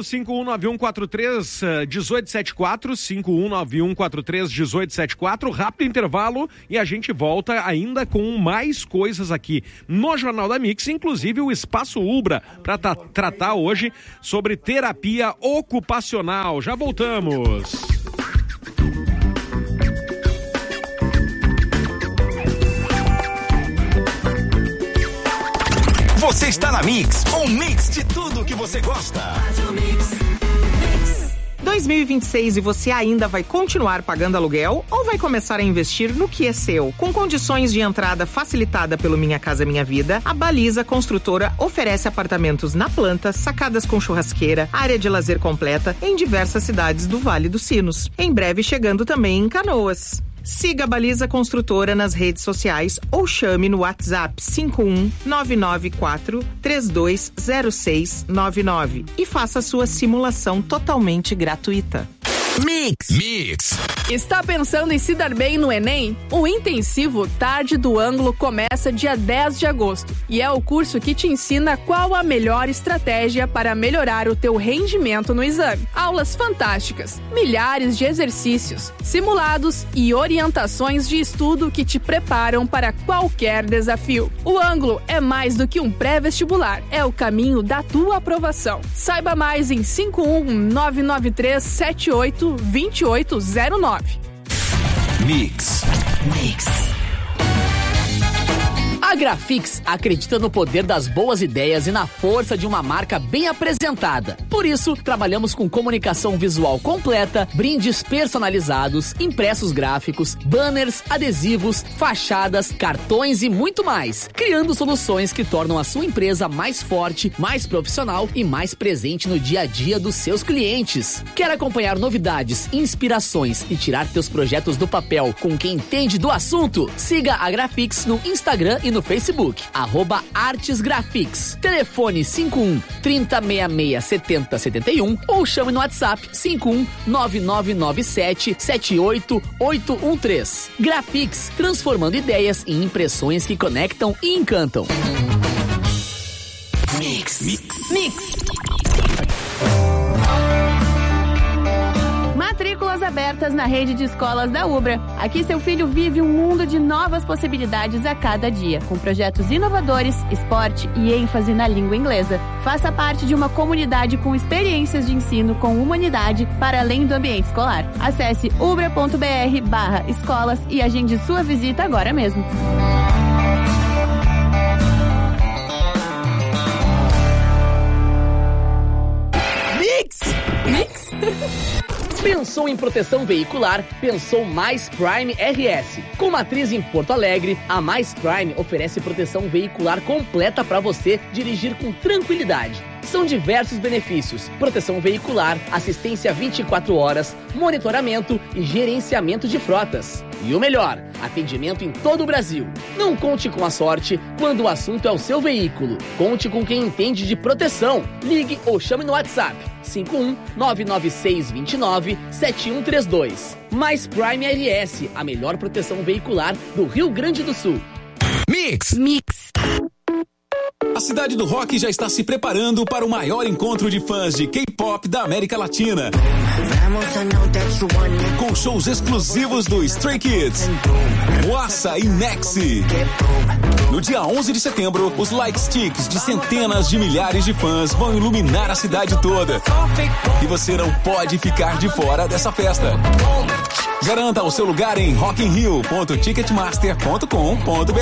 519143-1874, 519143-1874, rápido intervalo e a gente volta ainda com mais coisas aqui no Jornal da Mix, inclusive o Espaço Ubra, para tratar hoje sobre terapia ocupacional. Já voltamos. Você está na Mix, um mix de tudo que você gosta. 2026 e você ainda vai continuar pagando aluguel ou vai começar a investir no que é seu? Com condições de entrada facilitada pelo Minha Casa Minha Vida, a Baliza Construtora oferece apartamentos na planta, sacadas com churrasqueira, área de lazer completa em diversas cidades do Vale dos Sinos. Em breve chegando também em Canoas. Siga a Baliza Construtora nas redes sociais ou chame no WhatsApp 51994-320699 e faça sua simulação totalmente gratuita. Mix. Está pensando em se dar bem no Enem? O intensivo Tarde do Ângulo começa dia 10 de agosto e é o curso que te ensina qual a melhor estratégia para melhorar o teu rendimento no exame. Aulas fantásticas, milhares de exercícios, simulados e orientações de estudo que te preparam para qualquer desafio. O Ângulo é mais do que um pré-vestibular, é o caminho da tua aprovação. Saiba mais em 51993782809. Mix. A Grafix acredita no poder das boas ideias e na força de uma marca bem apresentada. Por isso, trabalhamos com comunicação visual completa, brindes personalizados, impressos gráficos, banners, adesivos, fachadas, cartões e muito mais, criando soluções que tornam a sua empresa mais forte, mais profissional e mais presente no dia a dia dos seus clientes. Quer acompanhar novidades, inspirações e tirar teus projetos do papel com quem entende do assunto? Siga a Grafix no Instagram e no Facebook, @ArtesGrafix. Telefone 51 3066 7071 ou chame no WhatsApp 51 9997 78813. Grafix, transformando ideias em impressões que conectam e encantam. Mix. Matrículas abertas na rede de escolas da Ubra. Aqui seu filho vive um mundo de novas possibilidades a cada dia, com projetos inovadores, esporte e ênfase na língua inglesa. Faça parte de uma comunidade com experiências de ensino com humanidade para além do ambiente escolar. Acesse ubra.br/escolas e agende sua visita agora mesmo. Mix. Pensou em proteção veicular? Pensou Mais Prime RS. Com matriz em Porto Alegre, a Mais Prime oferece proteção veicular completa para você dirigir com tranquilidade. São diversos benefícios: proteção veicular, assistência 24 horas, monitoramento e gerenciamento de frotas. E o melhor, atendimento em todo o Brasil. Não conte com a sorte quando o assunto é o seu veículo. Conte com quem entende de proteção. Ligue ou chame no WhatsApp 51 996 29 7132. Mais Prime RS, a melhor proteção veicular do Rio Grande do Sul. Mix. A cidade do rock já está se preparando para o maior encontro de fãs de K-pop da América Latina. Com shows exclusivos do Stray Kids, Moassa e Nexi. No dia 11 de setembro, os light sticks de centenas de milhares de fãs vão iluminar a cidade toda. E você não pode ficar de fora dessa festa. Garanta o seu lugar em rockinrio.ticketmaster.com.br.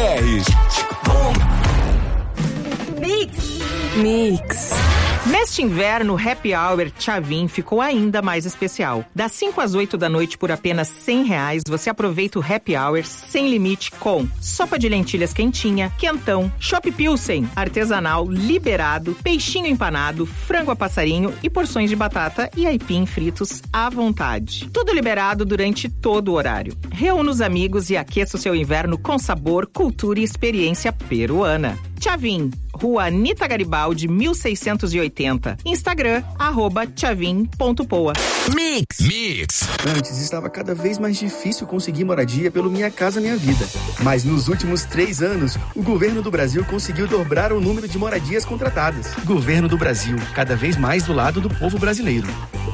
Mix. Neste inverno, Happy Hour Tchavin ficou ainda mais especial. Das 5 às 8 da noite por apenas R$100, você aproveita o Happy Hour sem limite com sopa de lentilhas quentinha, quentão, chopp pilsen, artesanal, liberado, peixinho empanado, frango a passarinho e porções de batata e aipim fritos à vontade. Tudo liberado durante todo o horário. Reúna os amigos e aqueça o seu inverno com sabor, cultura e experiência peruana. Tchavin, Rua Anita Garibaldi, 1680. Instagram, @tchavin.poa. Mix. Antes estava cada vez mais difícil conseguir moradia pelo Minha Casa Minha Vida. Mas nos últimos 3 anos, o governo do Brasil conseguiu dobrar o número de moradias contratadas. Governo do Brasil, cada vez mais do lado do povo brasileiro.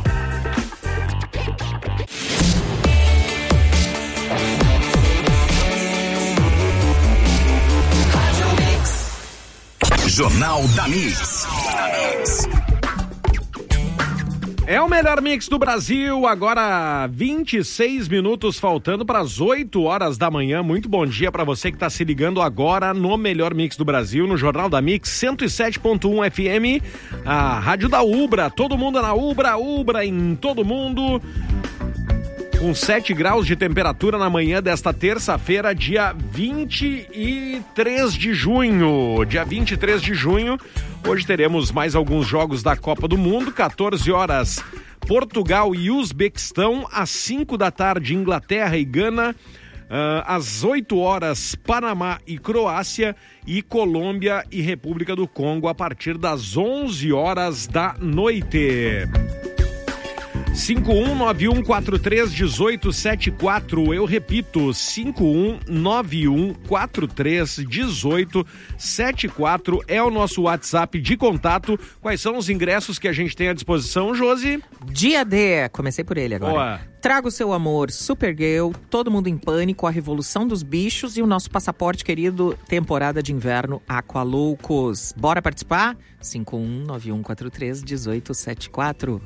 Jornal da Mix. É o melhor mix do Brasil, agora 26 minutos faltando para as 8 horas da manhã. Muito bom dia para você que está se ligando agora no melhor mix do Brasil, no Jornal da Mix 107.1 FM, a rádio da Ubra. Todo mundo na Ubra em todo mundo. Com 7 graus de temperatura na manhã desta terça-feira, dia 23 de junho. Dia 23 de junho, hoje teremos mais alguns jogos da Copa do Mundo. 14 horas, Portugal e Uzbequistão. Às 5 da tarde, Inglaterra e Gana. Às 8 horas, Panamá e Croácia. E Colômbia e República do Congo a partir das 11 horas da noite. 5191431874, eu repito, 5191431874 é o nosso WhatsApp de contato. Quais são os ingressos que a gente tem à disposição, Josi? Dia D, comecei por ele agora. Boa. Traga o seu amor, Supergirl, Todo Mundo em Pânico, A Revolução dos Bichos e o nosso passaporte querido, temporada de inverno Aqualoucos. Bora participar? 5191431874.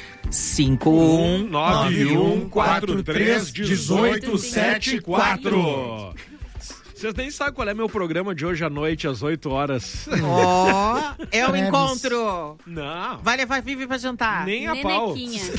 5191431874. Vocês nem sabem qual é meu programa de hoje à noite, às 8 horas. É o encontro. Não. Vai levar Vivi pra jantar. Nem a pau.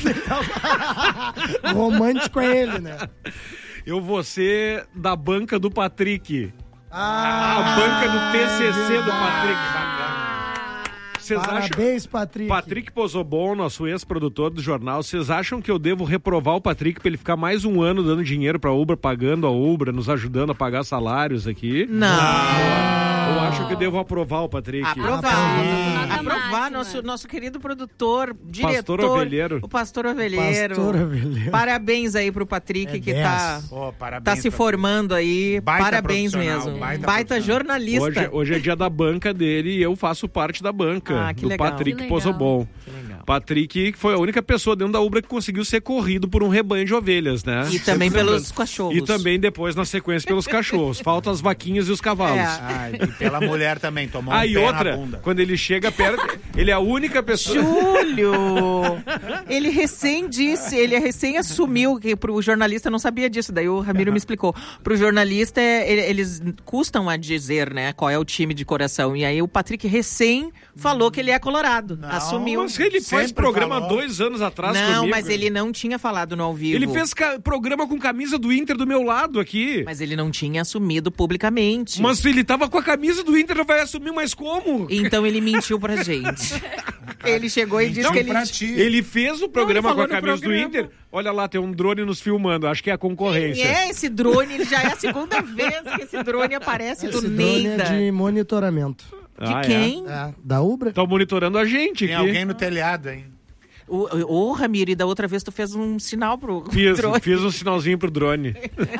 Romântico é ele, né? Eu vou ser da banca do Patrick. A banca do TCC do Patrick. Parabéns, Patrick. Patrick Pozobon, nosso ex-produtor do jornal, vocês acham que eu devo reprovar o Patrick pra ele ficar mais um ano dando dinheiro pra Ubra, pagando a Ubra, nos ajudando a pagar salários aqui? Não. Eu acho que eu devo aprovar o Patrick. Aprovar nosso querido produtor, diretor. Pastor Ovelheiro. O Pastor Ovelheiro. Parabéns aí pro Patrick que tá se formando aí. Baita parabéns mesmo. Baita jornalista. Hoje é dia da banca dele e eu faço parte da banca do legal. Patrick Pozobon. Patrick foi a única pessoa dentro da Ubra que conseguiu ser corrido por um rebanho de ovelhas, né? E também pelos cachorros. E também depois, na sequência, pelos cachorros. Faltam as vaquinhas e os cavalos. E pela mulher também, tomou um pé outra, na bunda. quando ele chega perto, ele é a única pessoa... Júlio! Ele recém assumiu, que pro jornalista não sabia disso, daí o Ramiro me explicou. Pro jornalista, eles custam a dizer, né, qual é o time de coração. E aí o Patrick recém falou que ele é colorado. Assumiu. Mas ele fez programa 2 anos atrás comigo. Não, mas ele não tinha falado no ao vivo. Ele fez programa com camisa do Inter do meu lado aqui. Mas ele não tinha assumido publicamente. Mas ele tava com a camisa do Inter, não vai assumir mais como? Então ele mentiu pra gente. Ele chegou e disse que ele fez o programa com a camisa do Inter. Olha lá, tem um drone nos filmando, acho que é a concorrência. Esse drone, ele já é a segunda vez que esse drone aparece do Drone Neida. é de monitoramento. De quem? Da Ubra. Estão monitorando a gente. Tem alguém no telhado, hein? Ô, Ramiro, e da outra vez tu fez um sinal pro drone. Fiz um sinalzinho pro drone.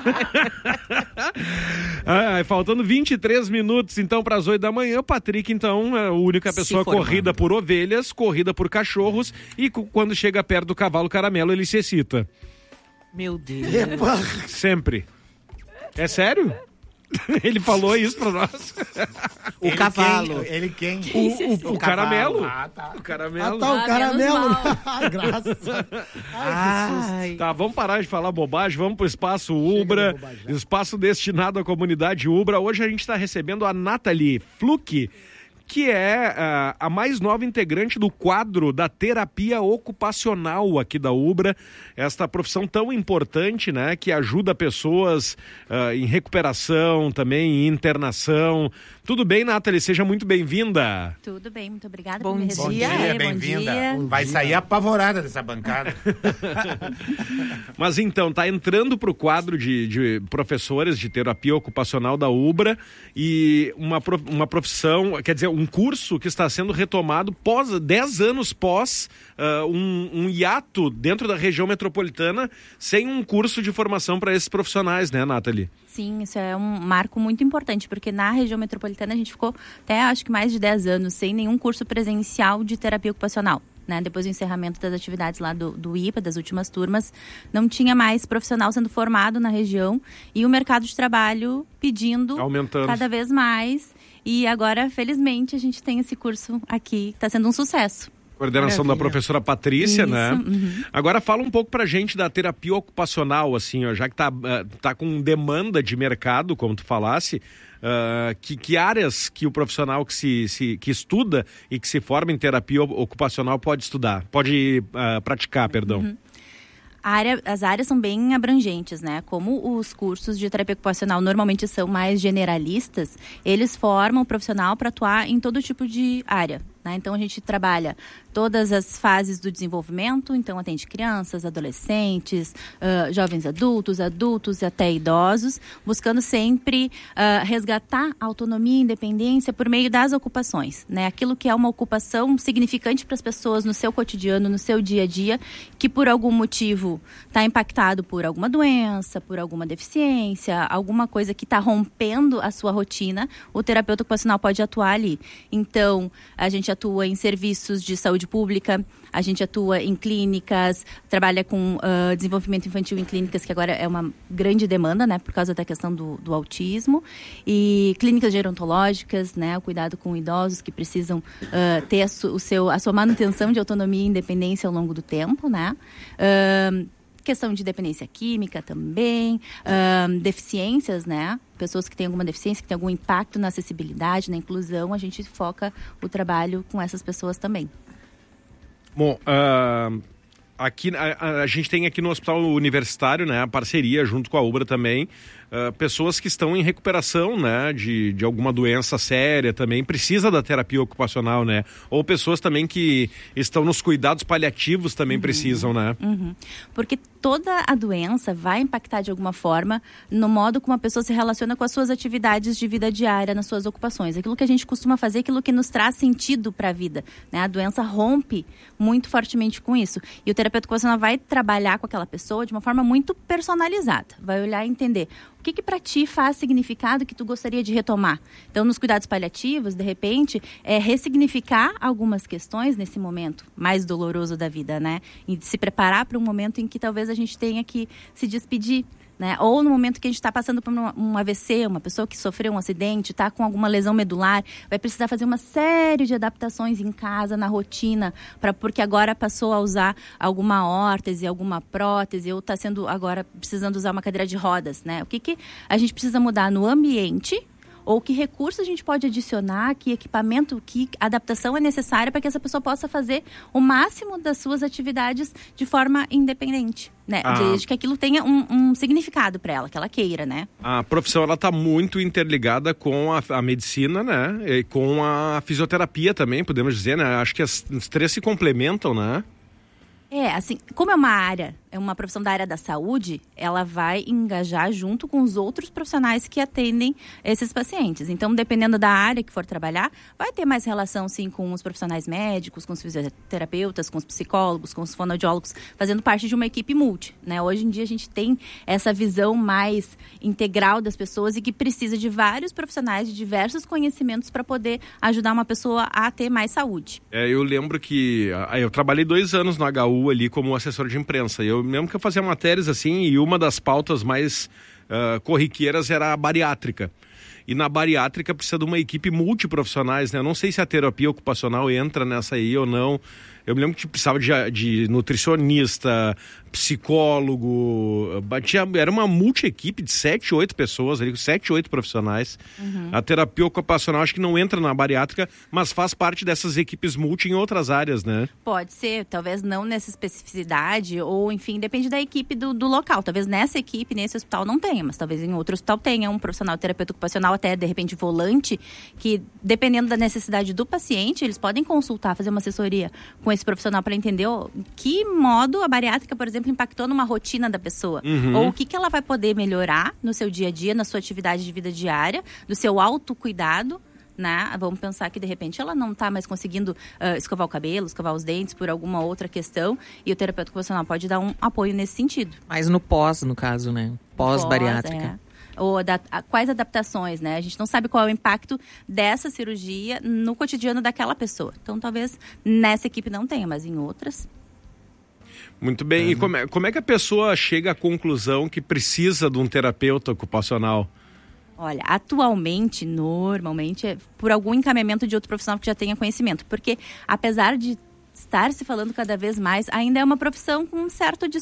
Faltando 23 minutos, então, para as 8 da manhã, o Patrick, então, é a única pessoa corrida por ovelhas, corrida por cachorros, e quando chega perto do cavalo caramelo, ele se excita. Meu Deus. Sempre. É sério? Ele falou isso pra nós. O cavalo. Ele quem? O caramelo. Tá. O caramelo. O caramelo. Graças. Tá, vamos parar de falar bobagem, vamos pro Espaço Ubra, espaço destinado à comunidade Ubra. Hoje a gente está recebendo a Nathalie Fluck, que é a mais nova integrante do quadro da terapia ocupacional aqui da Ubra, esta profissão tão importante, né, que ajuda pessoas em recuperação, também em internação. Tudo bem, Nathalie? Seja muito bem-vinda. Tudo bem, muito obrigada por me receber. Bom dia, bem-vinda. Vai sair apavorada dessa bancada. Mas então, tá entrando pro quadro de professores de terapia ocupacional da Ubra e uma profissão, quer dizer, um curso que está sendo retomado 10 anos pós um hiato dentro da região metropolitana, sem um curso de formação para esses profissionais, né, Nathalie? Sim, isso é um marco muito importante, porque na região metropolitana a gente ficou até, acho que mais de 10 anos, sem nenhum curso presencial de terapia ocupacional. Né? Depois do encerramento das atividades lá do IPA, das últimas turmas, não tinha mais profissional sendo formado na região e o mercado de trabalho pedindo aumentando cada vez mais. E agora, felizmente, a gente tem esse curso aqui, que está sendo um sucesso. Coordenação da professora Patrícia, Isso, né? Agora fala um pouco pra gente da terapia ocupacional, assim, ó, já que tá com demanda de mercado, como tu falasse, que áreas que o profissional que estuda e que se forma em terapia ocupacional pode praticar, perdão. As áreas são bem abrangentes, né? Como os cursos de terapia ocupacional normalmente são mais generalistas, eles formam o profissional para atuar em todo tipo de área. Né? Então, a gente trabalha todas as fases do desenvolvimento, então atende crianças, adolescentes, jovens adultos e até idosos, buscando sempre resgatar a autonomia e independência por meio das ocupações. Né? Aquilo que é uma ocupação significante para as pessoas no seu cotidiano, no seu dia a dia, que por algum motivo está impactado por alguma doença, por alguma deficiência, alguma coisa que está rompendo a sua rotina, o terapeuta ocupacional pode atuar ali. Então, a gente atua em serviços de saúde pública, a gente atua em clínicas, trabalha com desenvolvimento infantil em clínicas, que agora é uma grande demanda, né, por causa da questão do autismo, e clínicas gerontológicas, né, o cuidado com idosos que precisam ter a sua manutenção de autonomia e independência ao longo do tempo, né, questão de dependência química também, deficiências, né? Pessoas que têm alguma deficiência, que têm algum impacto na acessibilidade, na inclusão, a gente foca o trabalho com essas pessoas também. Bom, aqui a gente tem aqui no Hospital Universitário, né, a parceria junto com a Ubra também, pessoas que estão em recuperação, né, de alguma doença séria também, precisa da terapia ocupacional, né? Ou pessoas também que estão nos cuidados paliativos também precisam, né? Porque toda a doença vai impactar de alguma forma no modo como a pessoa se relaciona com as suas atividades de vida diária, nas suas ocupações. Aquilo que a gente costuma fazer, aquilo que nos traz sentido para a vida, né? A doença rompe muito fortemente com isso. E o terapeuta ocupacional vai trabalhar com aquela pessoa de uma forma muito personalizada. Vai olhar e entender o que para ti faz significado que tu gostaria de retomar. Então, nos cuidados paliativos, de repente, é ressignificar algumas questões nesse momento mais doloroso da vida, né? E se preparar para um momento em que talvez a gente tenha que se despedir, né? Ou no momento que a gente está passando por um AVC, uma pessoa que sofreu um acidente, está com alguma lesão medular, vai precisar fazer uma série de adaptações em casa, na rotina, porque agora passou a usar alguma órtese, alguma prótese, ou está sendo agora precisando usar uma cadeira de rodas, né? O que a gente precisa mudar no ambiente, ou que recurso a gente pode adicionar, que equipamento, que adaptação é necessária para que essa pessoa possa fazer o máximo das suas atividades de forma independente, né? Desde que aquilo tenha um significado para ela, que ela queira, né? A profissão, ela está muito interligada com a medicina, né? E com a fisioterapia também, podemos dizer, né? Acho que as três se complementam, né? Assim, como é uma área, é uma profissão da área da saúde, ela vai engajar junto com os outros profissionais que atendem esses pacientes. Então, dependendo da área que for trabalhar, vai ter mais relação, sim, com os profissionais médicos, com os fisioterapeutas, com os psicólogos, com os fonoaudiólogos, fazendo parte de uma equipe multi, né? Hoje em dia, a gente tem essa visão mais integral das pessoas e que precisa de vários profissionais, de diversos conhecimentos para poder ajudar uma pessoa a ter mais saúde. Eu lembro que eu trabalhei 2 anos no HU ali como assessor de imprensa. Eu lembro que eu fazia matérias assim e uma das pautas mais corriqueiras era a bariátrica. E na bariátrica precisa de uma equipe multiprofissionais, né? Eu não sei se a terapia ocupacional entra nessa aí ou não. Eu me lembro que precisava de nutricionista, psicólogo, era uma multi-equipe de 7, 8 pessoas ali, 7, 8 profissionais. A terapia ocupacional acho que não entra na bariátrica, mas faz parte dessas equipes multi em outras áreas, né? Pode ser, talvez não nessa especificidade, ou enfim, depende da equipe do local. Talvez nessa equipe, nesse hospital não tenha, mas talvez em outro hospital tenha um profissional terapeuta ocupacional, até de repente volante, que dependendo da necessidade do paciente, eles podem consultar, fazer uma assessoria com esse profissional para entender que modo a bariátrica, por exemplo, impactou numa rotina da pessoa. Ou o que ela vai poder melhorar no seu dia a dia, na sua atividade de vida diária, do seu autocuidado, né? Vamos pensar que de repente ela não está mais conseguindo escovar o cabelo, escovar os dentes por alguma outra questão, e o terapeuta ocupacional pode dar um apoio nesse sentido. Mas no pós, no caso, né? Pós-bariátrica. Ou quais adaptações, né? A gente não sabe qual é o impacto dessa cirurgia no cotidiano daquela pessoa. Então, talvez nessa equipe não tenha, mas em outras... Muito bem. E como é que a pessoa chega à conclusão que precisa de um terapeuta ocupacional? Olha, atualmente, normalmente, é por algum encaminhamento de outro profissional que já tenha conhecimento. Porque, apesar de estar se falando cada vez mais, ainda é uma profissão com um certo